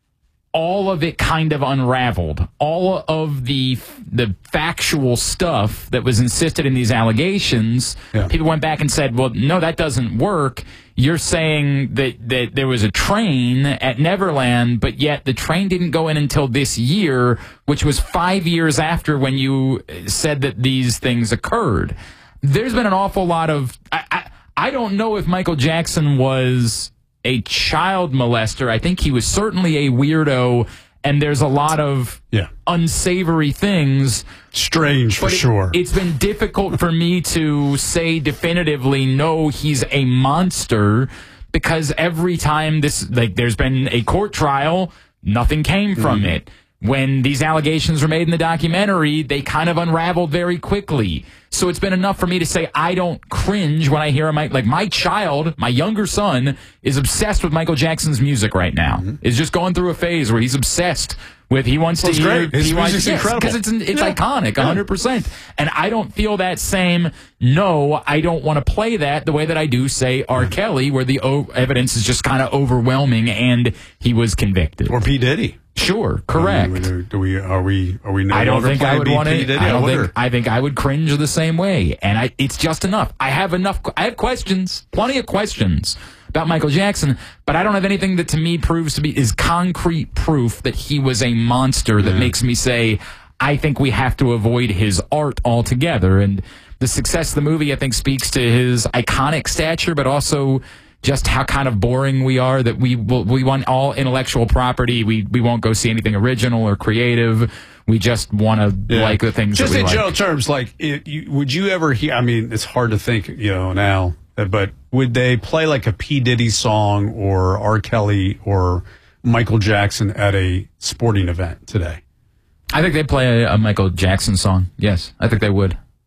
[SPEAKER 2] all of it kind of unraveled. All of the factual stuff that was insisted in these allegations, people went back and said, well, no, that doesn't work. You're saying that there was a train at Neverland, but yet the train didn't go in until this year, which was 5 years after when you said that these things occurred. There's been an awful lot of... I don't know if Michael Jackson was a child molester. I think he was certainly a weirdo, and there's a lot of unsavory things.
[SPEAKER 1] Strange, for sure.
[SPEAKER 2] It's been difficult for me to say definitively, no, he's a monster, because every time there's been a court trial, nothing came from it. When these allegations were made in the documentary, they kind of unraveled very quickly. So it's been enough for me to say I don't cringe when I hear my child, my younger son, is obsessed with Michael Jackson's music right now. Is just going through a phase where he's obsessed with, he wants to hear.
[SPEAKER 1] Great. His music's incredible.
[SPEAKER 2] Because it's iconic, 100%. And I don't feel that same, no, I don't want to play that the way that I do, say, R. Kelly, where the evidence is just kind of overwhelming and he was convicted.
[SPEAKER 1] Or P. Diddy.
[SPEAKER 2] Sure, correct.
[SPEAKER 1] Are we no
[SPEAKER 2] I don't think I would want
[SPEAKER 1] to.
[SPEAKER 2] I think I would cringe the same way, and it's just enough. I have questions, plenty of questions about Michael Jackson, but I don't have anything that to me proves to be is concrete proof that he was a monster that makes me say I think we have to avoid his art altogether. And the success of the movie, I think, speaks to his iconic stature, but also just how kind of boring we are, that we want all intellectual property. We won't go see anything original or creative. We just want to like the things
[SPEAKER 1] just
[SPEAKER 2] that we
[SPEAKER 1] in
[SPEAKER 2] like.
[SPEAKER 1] general terms, like, would you ever hear, I mean, it's hard to think, now, but would they play like a P. Diddy song or R. Kelly or Michael Jackson at a sporting event today?
[SPEAKER 2] I think they'd play a Michael Jackson song. Yes, I think they would.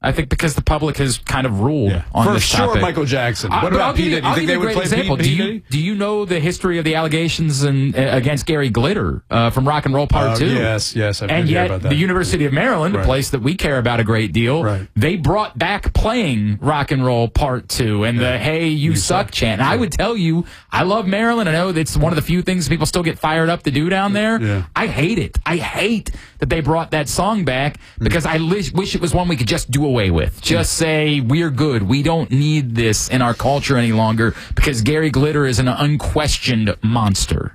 [SPEAKER 2] I think because the public has kind of ruled on
[SPEAKER 1] For
[SPEAKER 2] this
[SPEAKER 1] sure,
[SPEAKER 2] topic.
[SPEAKER 1] Michael Jackson. What about P. Diddy? You think they would play P. Diddy?
[SPEAKER 2] Do you know the history of the allegations against Gary Glitter from Rock and Roll Part 2?
[SPEAKER 1] Yes, I've
[SPEAKER 2] and
[SPEAKER 1] heard
[SPEAKER 2] yet
[SPEAKER 1] about that.
[SPEAKER 2] the University of Maryland, a place that we care about a great deal, they brought back playing Rock and Roll Part 2 and the "Hey, you suck" chant. And I would tell you, I love Maryland. I know that's one of the few things people still get fired up to do down there.
[SPEAKER 1] Yeah.
[SPEAKER 2] I hate it. I hate that they brought that song back because I wish it was one we could just do away with. Just say, we're good. We don't need this in our culture any longer because Gary Glitter is an unquestioned monster.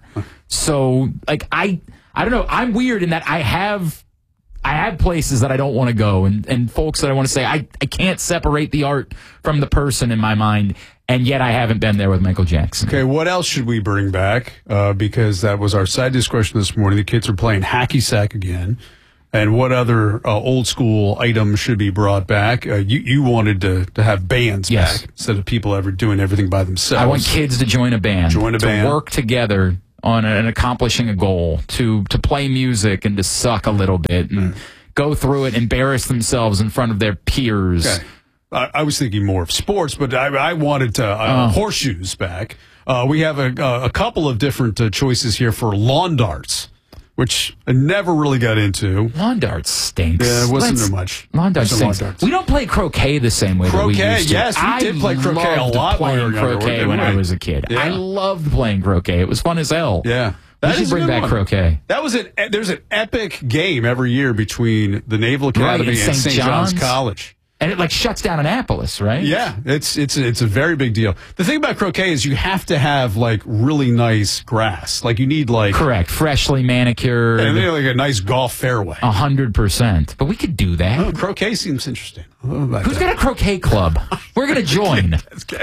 [SPEAKER 2] So, like, I don't know. I'm weird in that I have places that I don't want to go and folks that I want to say, I can't separate the art from the person in my mind. And yet I haven't been there with Michael Jackson.
[SPEAKER 1] Okay, what else should we bring back? Because that was our side discussion this morning. The kids are playing hacky sack again. And what other old school items should be brought back? You wanted to have bands back instead of people ever doing everything by themselves.
[SPEAKER 2] I want kids to join a band. To work together on accomplishing a goal, to play music and to suck a little bit and go through it, embarrass themselves in front of their peers.
[SPEAKER 1] Okay. I was thinking more of sports, but I wanted horseshoes back. We have a couple of different choices here for lawn darts, which I never really got into.
[SPEAKER 2] Lawn darts stinks.
[SPEAKER 1] Yeah, it wasn't there much.
[SPEAKER 2] Lawn darts stinks. We don't play croquet the same way that we used to.
[SPEAKER 1] Yes, we did play croquet a lot
[SPEAKER 2] playing croquet when I was a kid.
[SPEAKER 1] Yeah.
[SPEAKER 2] I loved playing croquet. It was fun as hell.
[SPEAKER 1] Yeah.
[SPEAKER 2] We should bring back croquet.
[SPEAKER 1] That was there's an epic game every year between the Naval Academy and St. John's College.
[SPEAKER 2] And it shuts down Annapolis, right?
[SPEAKER 1] Yeah, it's a very big deal. The thing about croquet is you have to have really nice grass. You need
[SPEAKER 2] correct, freshly manicured,
[SPEAKER 1] and then a nice golf fairway.
[SPEAKER 2] 100%. But we could do that.
[SPEAKER 1] Oh, croquet seems interesting.
[SPEAKER 2] Who's got a croquet club? We're going to join.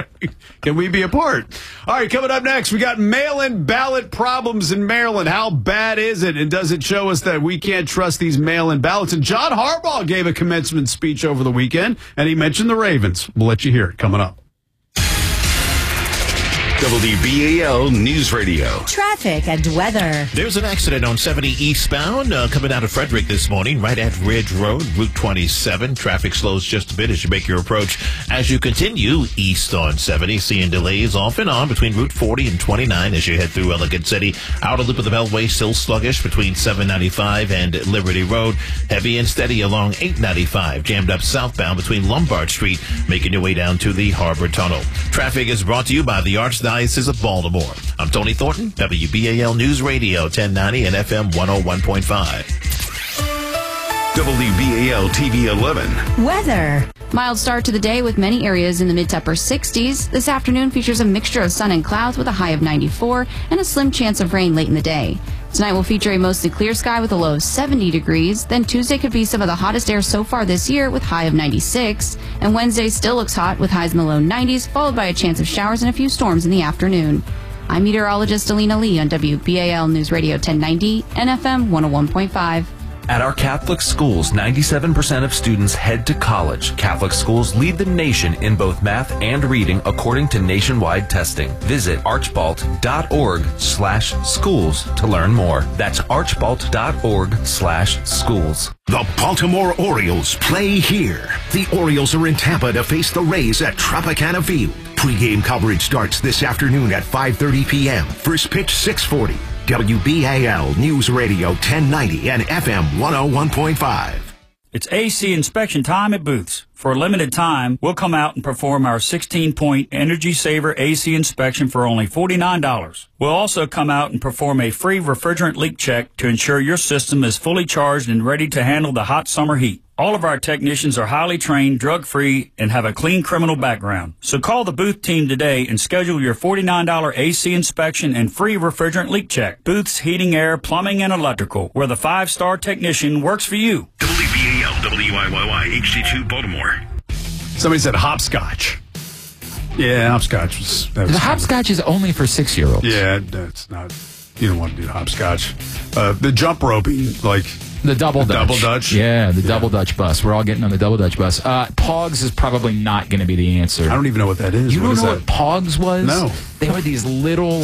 [SPEAKER 1] Can we be a part? All right, coming up next, we got mail-in ballot problems in Maryland. How bad is it? And does it show us that we can't trust these mail-in ballots? And John Harbaugh gave a commencement speech over the weekend, and he mentioned the Ravens. We'll let you hear it coming up.
[SPEAKER 7] WBAL News Radio.
[SPEAKER 3] Traffic and weather.
[SPEAKER 5] There's an accident on 70 eastbound coming out of Frederick this morning, right at Ridge Road, Route 27. Traffic slows just a bit as you make your approach. As you continue east on 70, seeing delays off and on between Route 40 and 29 as you head through Ellicott City. Outer loop of the Beltway still sluggish between 795 and Liberty Road. Heavy and steady along 895. Jammed up southbound between Lombard Street, making your way down to the Harbor Tunnel. Traffic is brought to you by the Archdiocese of Baltimore. I'm Tony Thornton, WBAL News Radio 1090 and FM 101.5.
[SPEAKER 7] WBAL TV 11.
[SPEAKER 3] Weather.
[SPEAKER 6] Mild start to the day with many areas in the mid to upper 60s. This afternoon features a mixture of sun and clouds with a high of 94 and a slim chance of rain late in the day. Tonight will feature a mostly clear sky with a low of 70 degrees. Then Tuesday could be some of the hottest air so far this year with high of 96. And Wednesday still looks hot with highs in the low 90s, followed by a chance of showers and a few storms in the afternoon. I'm meteorologist Alina Lee on WBAL News Radio 1090 and FM 101.5.
[SPEAKER 15] At our Catholic schools, 97% of students head to college. Catholic schools lead the nation in both math and reading according to nationwide testing. Visit archbalt.org/schools to learn more. That's archbalt.org/schools.
[SPEAKER 4] The Baltimore Orioles play here. The Orioles are in Tampa to face the Rays at Tropicana Field. Pre-game coverage starts this afternoon at 5:30 p.m. First pitch 6:40. WBAL News Radio 1090 and FM 101.5.
[SPEAKER 9] It's AC inspection time at Booth's. For a limited time, we'll come out and perform our 16-point Energy Saver AC inspection for only $49. We'll also come out and perform a free refrigerant leak check to ensure your system is fully charged and ready to handle the hot summer heat. All of our technicians are highly trained, drug-free, and have a clean criminal background. So call the Booth team today and schedule your $49 AC inspection and free refrigerant leak check. Booth's Heating, Air, Plumbing, and Electrical, where the 5-star technician works for you.
[SPEAKER 7] WBAL WIYY HD2 Baltimore.
[SPEAKER 1] Somebody said hopscotch. Yeah, hopscotch was...
[SPEAKER 2] The hopscotch is only for 6-year-olds.
[SPEAKER 1] Yeah, that's not... You don't want to do hopscotch. The jump roping,
[SPEAKER 2] The double Dutch.
[SPEAKER 1] Double Dutch?
[SPEAKER 2] Yeah, the double Dutch bus. We're all getting on the double Dutch bus. Pogs is probably not going to be the answer.
[SPEAKER 1] I don't even know what that is.
[SPEAKER 2] You don't know what Pogs was?
[SPEAKER 1] No.
[SPEAKER 2] They were these little,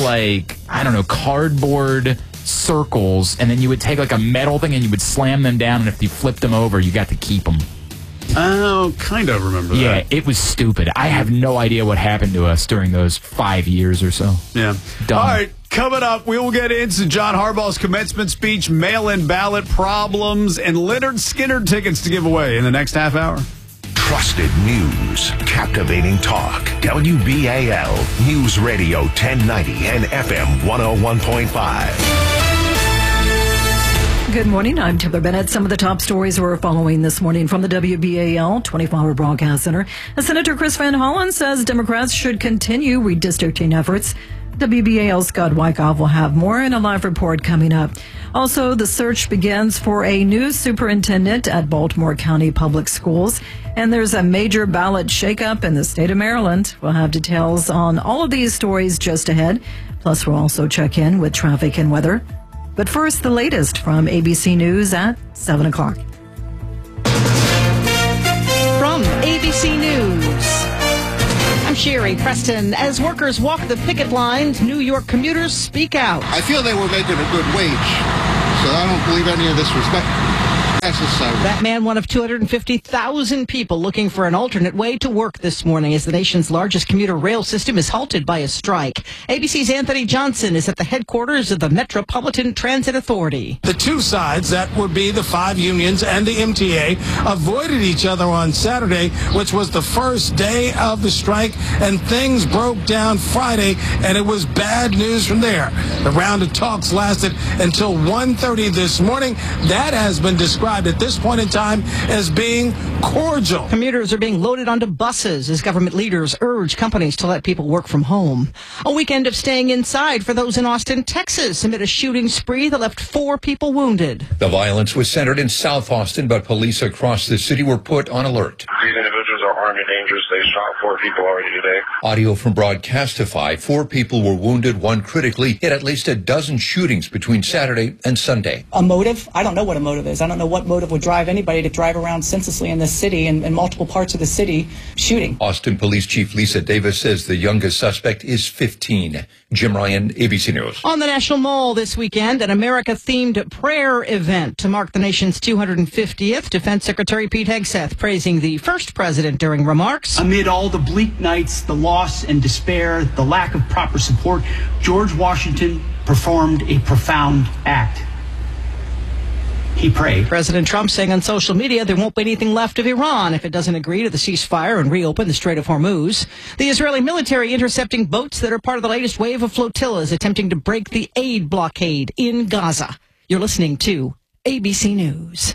[SPEAKER 2] cardboard circles, and then you would take, a metal thing and you would slam them down, and if you flipped them over, you got to keep them.
[SPEAKER 1] Oh, kind of remember that.
[SPEAKER 2] Yeah, it was stupid. I have no idea what happened to us during those 5 years or so.
[SPEAKER 1] Yeah.
[SPEAKER 2] Dumb.
[SPEAKER 1] All right, coming up, we will get into John Harbaugh's commencement speech, mail-in ballot problems, and Leonard Skinner tickets to give away in the next half hour.
[SPEAKER 4] Trusted news, captivating talk. WBAL News Radio 1090 and FM 101.5.
[SPEAKER 11] Good morning. I'm Taylor Bennett. Some of the top stories we're following this morning from the WBAL 24-hour broadcast center. Senator Chris Van Hollen says Democrats should continue redistricting efforts. WBAL's Scott Wyckoff will have more in a live report coming up. Also, the search begins for a new superintendent at Baltimore County Public Schools. And there's a major ballot shakeup in the state of Maryland. We'll have details on all of these stories just ahead. Plus, we'll also check in with traffic and weather. But first, the latest from ABC News at 7 o'clock.
[SPEAKER 10] From ABC News, I'm Sherry Preston. As workers walk the picket lines, New York commuters speak out.
[SPEAKER 13] I feel they were making a good wage, so I don't believe any of this was necessary.
[SPEAKER 10] That man, one of 250,000 people looking for an alternate way to work this morning as the nation's largest commuter rail system is halted by a strike. ABC's Anthony Johnson is at the headquarters of the Metropolitan Transit Authority.
[SPEAKER 23] The two sides, that would be the 5 unions and the MTA, avoided each other on Saturday, which was the first day of the strike, and things broke down Friday, and it was bad news from there. The round of talks lasted until 1:30 this morning. That has been described at this point in time as being cordial.
[SPEAKER 10] Commuters are being loaded onto buses as government leaders urge companies to let people work from home. A weekend of staying inside for those in Austin, Texas, amid a shooting spree that left 4 people wounded.
[SPEAKER 24] The violence was centered in South Austin, but police across the city were put on alert.
[SPEAKER 25] These individuals are armed and dangerous. They shot 4 people already today.
[SPEAKER 24] Audio from Broadcastify, 4 people were wounded, 1 critically, hit at least a dozen shootings between Saturday and Sunday.
[SPEAKER 26] A motive? I don't know what a motive is. I don't know what motive would drive anybody to drive around senselessly in this city and in multiple parts of the city shooting.
[SPEAKER 24] Austin Police Chief Lisa Davis says the youngest suspect is 15. Jim Ryan, ABC News.
[SPEAKER 10] On the National Mall this weekend, an America-themed prayer event to mark the nation's 250th. Defense Secretary Pete Hegseth praising the first president during remarks.
[SPEAKER 27] Amid all the bleak nights, the loss and despair, the lack of proper support, George Washington performed a profound act. He prayed.
[SPEAKER 10] President Trump saying on social media there won't be anything left of Iran if it doesn't agree to the ceasefire and reopen the Strait of Hormuz. The Israeli military intercepting boats that are part of the latest wave of flotillas attempting to break the aid blockade in Gaza. You're listening to ABC News.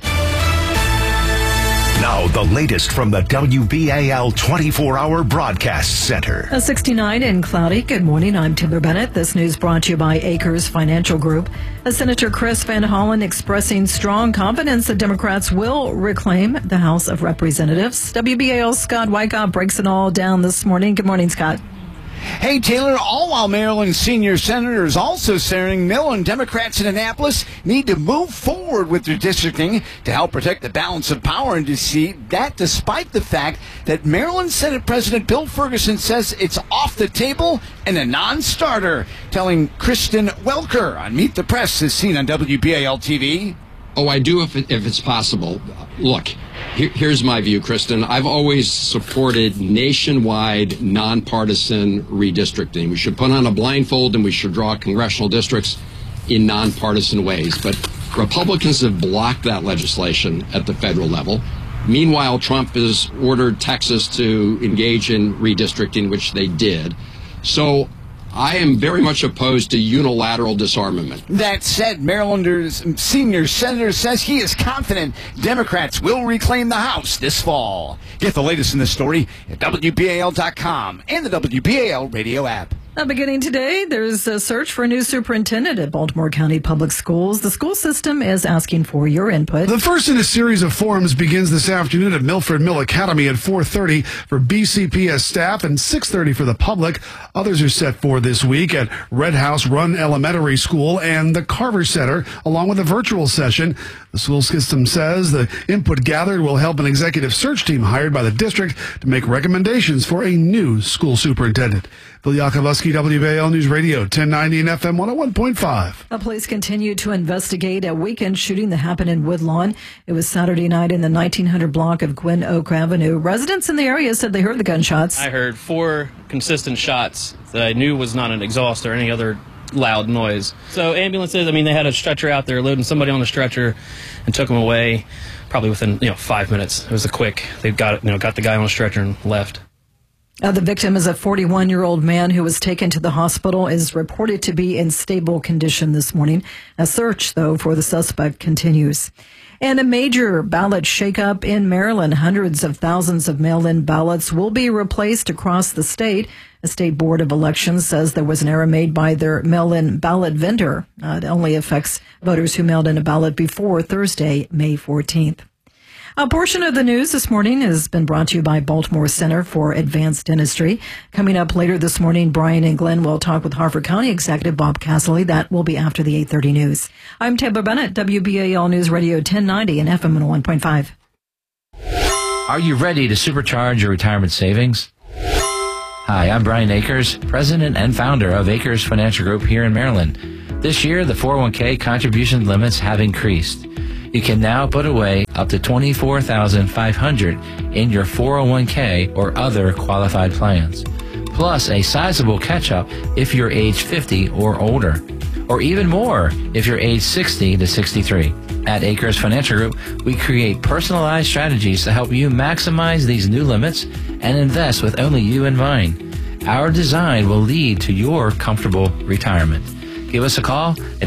[SPEAKER 4] Now, the latest from the WBAL 24-hour broadcast center.
[SPEAKER 11] 69 and cloudy. Good morning. I'm Taylor Bennett. This news brought to you by Acres Financial Group. Senator Chris Van Hollen expressing strong confidence that Democrats will reclaim the House of Representatives. WBAL's Scott Wyckoff breaks it all down this morning. Good morning, Scott.
[SPEAKER 12] Hey, Taylor, all while Maryland's senior senator is also saying Maryland Democrats in Annapolis need to move forward with redistricting to help protect the balance of power in D.C. That despite the fact that Maryland Senate President Bill Ferguson says it's off the table and a non-starter, telling Kristen Welker on Meet the Press is seen on WBAL TV.
[SPEAKER 28] Oh, I do if it's possible. Look, here's my view, Kristen. I've always supported nationwide, nonpartisan redistricting. We should put on a blindfold and we should draw congressional districts in nonpartisan ways. But Republicans have blocked that legislation at the federal level. Meanwhile, Trump has ordered Texas to engage in redistricting, which they did. So I am very much opposed to unilateral disarmament.
[SPEAKER 12] That said, Maryland's senior senator says he is confident Democrats will reclaim the House this fall. Get the latest in this story at WBAL.com and the WBAL radio app.
[SPEAKER 11] Beginning today, there's a search for a new superintendent at Baltimore County Public Schools. The school system is asking for your input.
[SPEAKER 29] The first in a series of forums begins this afternoon at Milford Mill Academy at 4:30 for BCPS staff and 6:30 for the public. Others are set for this week at Red House Run Elementary School and the Carver Center, along with a virtual session. The school system says the input gathered will help an executive search team hired by the district to make recommendations for a new school superintendent. Bill Yakovlevsky Pulaski, WBAL News Radio, 1090 and FM 101.5.
[SPEAKER 11] Police continue to investigate a weekend shooting that happened in Woodlawn. It was Saturday night in the 1900 block of Gwynn Oak Avenue. Residents in the area said they heard the gunshots.
[SPEAKER 8] I heard 4 consistent shots that I knew was not an exhaust or any other loud noise. So ambulances, they had a stretcher out there loading somebody on the stretcher and took them away probably within 5 minutes. It was they got the guy on the stretcher and left.
[SPEAKER 11] The victim is a 41-year-old man who was taken to the hospital, is reported to be in stable condition this morning. A search, though, for the suspect continues. And a major ballot shakeup in Maryland. Hundreds of thousands of mail-in ballots will be replaced across the state. The State Board of Elections says there was an error made by their mail-in ballot vendor. It only affects voters who mailed in a ballot before Thursday, May 14th. A portion of the news this morning has been brought to you by Baltimore Center for Advanced Dentistry. Coming up later this morning, Brian and Glenn will talk with Harford County Executive Bob Casserly. That will be after the 8:30 news. I'm Tampa Bennett, WBAL News Radio 1090 and FM 101.5.
[SPEAKER 14] Are you ready to supercharge your retirement savings? Hi, I'm Brian Akers, president and founder of Akers Financial Group here in Maryland. This year, the 401k contribution limits have increased. You can now put away up to $24,500 in your 401k or other qualified plans, plus a sizable catch-up if you're age 50 or older, or even more if you're age 60 to 63. At Akers Financial Group, we create personalized strategies to help you maximize these new limits and invest with only you in mind. Our design will lead to your comfortable retirement. Give us a call at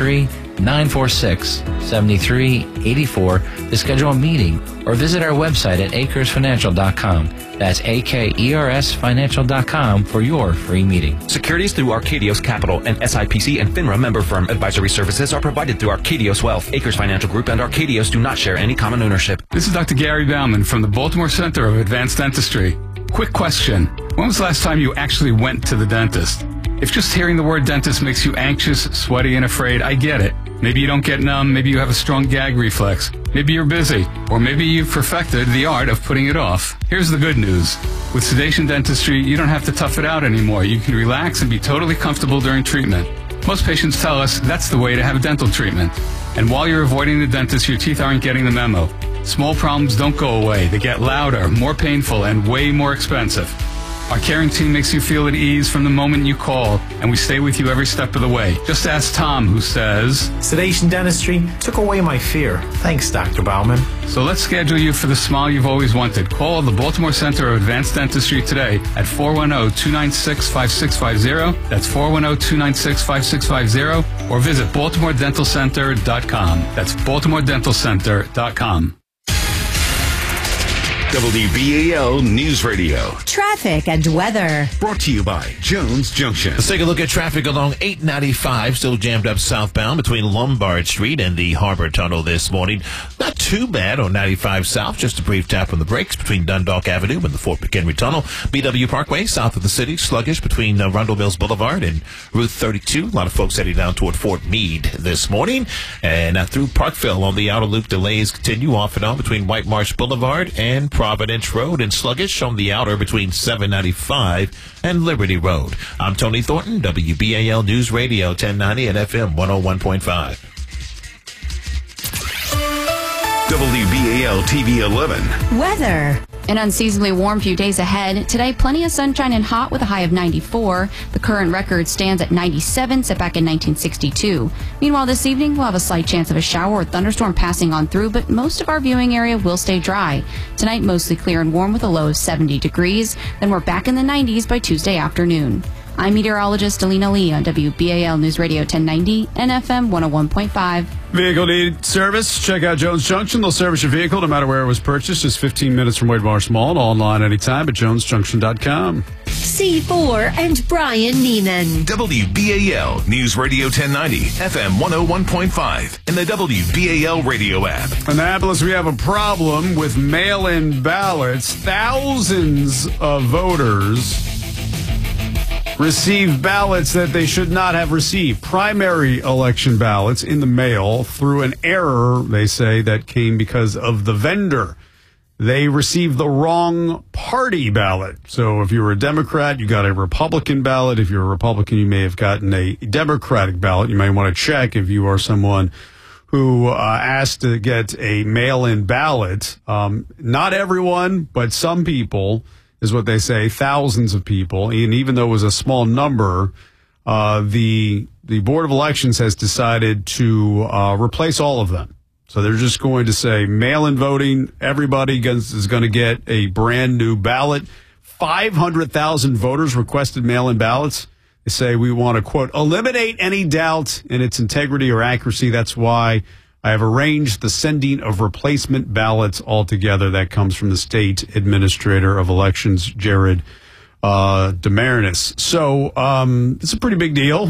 [SPEAKER 14] 833-946-7384 to schedule a meeting or visit our website at akersfinancial.com. That's AKERSfinancial.com for your free meeting.
[SPEAKER 15] Securities through Arcadios Capital and SIPC and FINRA member firm advisory services are provided through Arcadios Wealth. Akers Financial Group and Arcadios do not share any common ownership.
[SPEAKER 16] This is Dr. Gary Bauman from the Baltimore Center of Advanced Dentistry. Quick question. When was the last time you actually went to the dentist? If just hearing the word dentist makes you anxious, sweaty, and afraid, I get it. Maybe you don't get numb, maybe you have a strong gag reflex, maybe you're busy, or maybe you've perfected the art of putting it off. Here's the good news. With sedation dentistry, you don't have to tough it out anymore. You can relax and be totally comfortable during treatment. Most patients tell us that's the way to have dental treatment. And while you're avoiding the dentist, your teeth aren't getting the memo. Small problems don't go away. They get louder, more painful, and way more expensive. Our caring team makes you feel at ease from the moment you call, and we stay with you every step of the way. Just ask Tom, who says,
[SPEAKER 17] sedation dentistry took away my fear. Thanks, Dr. Bauman.
[SPEAKER 16] So let's schedule you for the smile you've always wanted. Call the Baltimore Center of Advanced Dentistry today at 410-296-5650. That's 410-296-5650. Or visit BaltimoreDentalCenter.com. That's BaltimoreDentalCenter.com.
[SPEAKER 7] WBAL News Radio.
[SPEAKER 3] Traffic and weather.
[SPEAKER 7] Brought to you by Jones Junction.
[SPEAKER 5] Let's take a look at traffic along 895, still jammed up southbound between Lombard Street and the Harbor Tunnel this morning. Not too bad on 95 South, just a brief tap on the brakes between Dundalk Avenue and the Fort McHenry Tunnel. BW Parkway, south of the city, sluggish between Rundle Mills Boulevard and Route 32. A lot of folks heading down toward Fort Meade this morning. And through Parkville on the outer loop, delays continue off and on between White Marsh Boulevard and Providence Road, and sluggish on the outer between 795 and Liberty Road. I'm Tony Thornton, WBAL News Radio 1090 and FM 101.5.
[SPEAKER 7] WBAL TV 11.
[SPEAKER 3] Weather.
[SPEAKER 6] An unseasonably warm few days ahead. Today, plenty of sunshine and hot with a high of 94. The current record stands at 97, set back in 1962. Meanwhile, this evening, we'll have a slight chance of a shower or thunderstorm passing on through, but most of our viewing area will stay dry. Tonight, mostly clear and warm with a low of 70 degrees. Then we're back in the 90s by Tuesday afternoon. I'm meteorologist Alina Lee on WBAL News Radio 1090 and FM 101.5.
[SPEAKER 1] Vehicle need service? Check out Jones Junction. They'll service your vehicle no matter where it was purchased. Just 15 minutes from White Marsh Mall and online anytime at jonesjunction.com.
[SPEAKER 3] C4 and Brian Neiman.
[SPEAKER 7] WBAL News Radio 1090, FM 101.5, and the WBAL radio app.
[SPEAKER 1] Annapolis, we have a problem with mail-in ballots. Thousands of voters receive ballots that they should not have received. Primary election ballots in the mail through an error, they say, that came because of the vendor. they received the wrong party ballot. So if you were a Democrat, you got a Republican ballot. If you're a Republican, you may have gotten a Democratic ballot. You may want to check if you are someone who asked to get a mail-in ballot. Not everyone, but some people, is what they say, thousands of people. And even though it was a small number, the Board of Elections has decided to replace all of them. So they're just going to say mail-in voting, everybody is going to get a brand new ballot. 500,000 voters requested mail-in ballots. They say we want to, quote, eliminate any doubt in its integrity or accuracy. That's why I have arranged the sending of replacement ballots altogether. That comes from the state administrator of elections, Jared Demarinis. So it's a pretty big deal.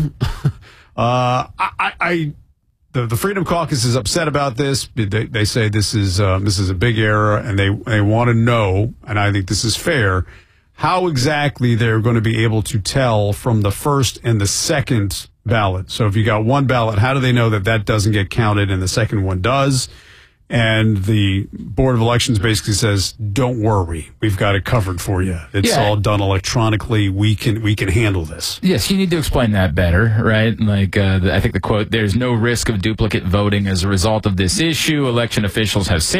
[SPEAKER 1] The Freedom Caucus is upset about this. They say this is a big error, and they want to know, and I think this is fair, how exactly they're going to be able to tell from the first and the second ballot. So if you got one ballot, how do they know that that doesn't get counted and the second one does? And the Board of Elections basically says, don't worry, we've got it covered for you. It's all done electronically. We can handle this.
[SPEAKER 2] Yes, you need to explain that better, right? Like, I think the quote, there's no risk of duplicate voting as a result of this issue. Election officials have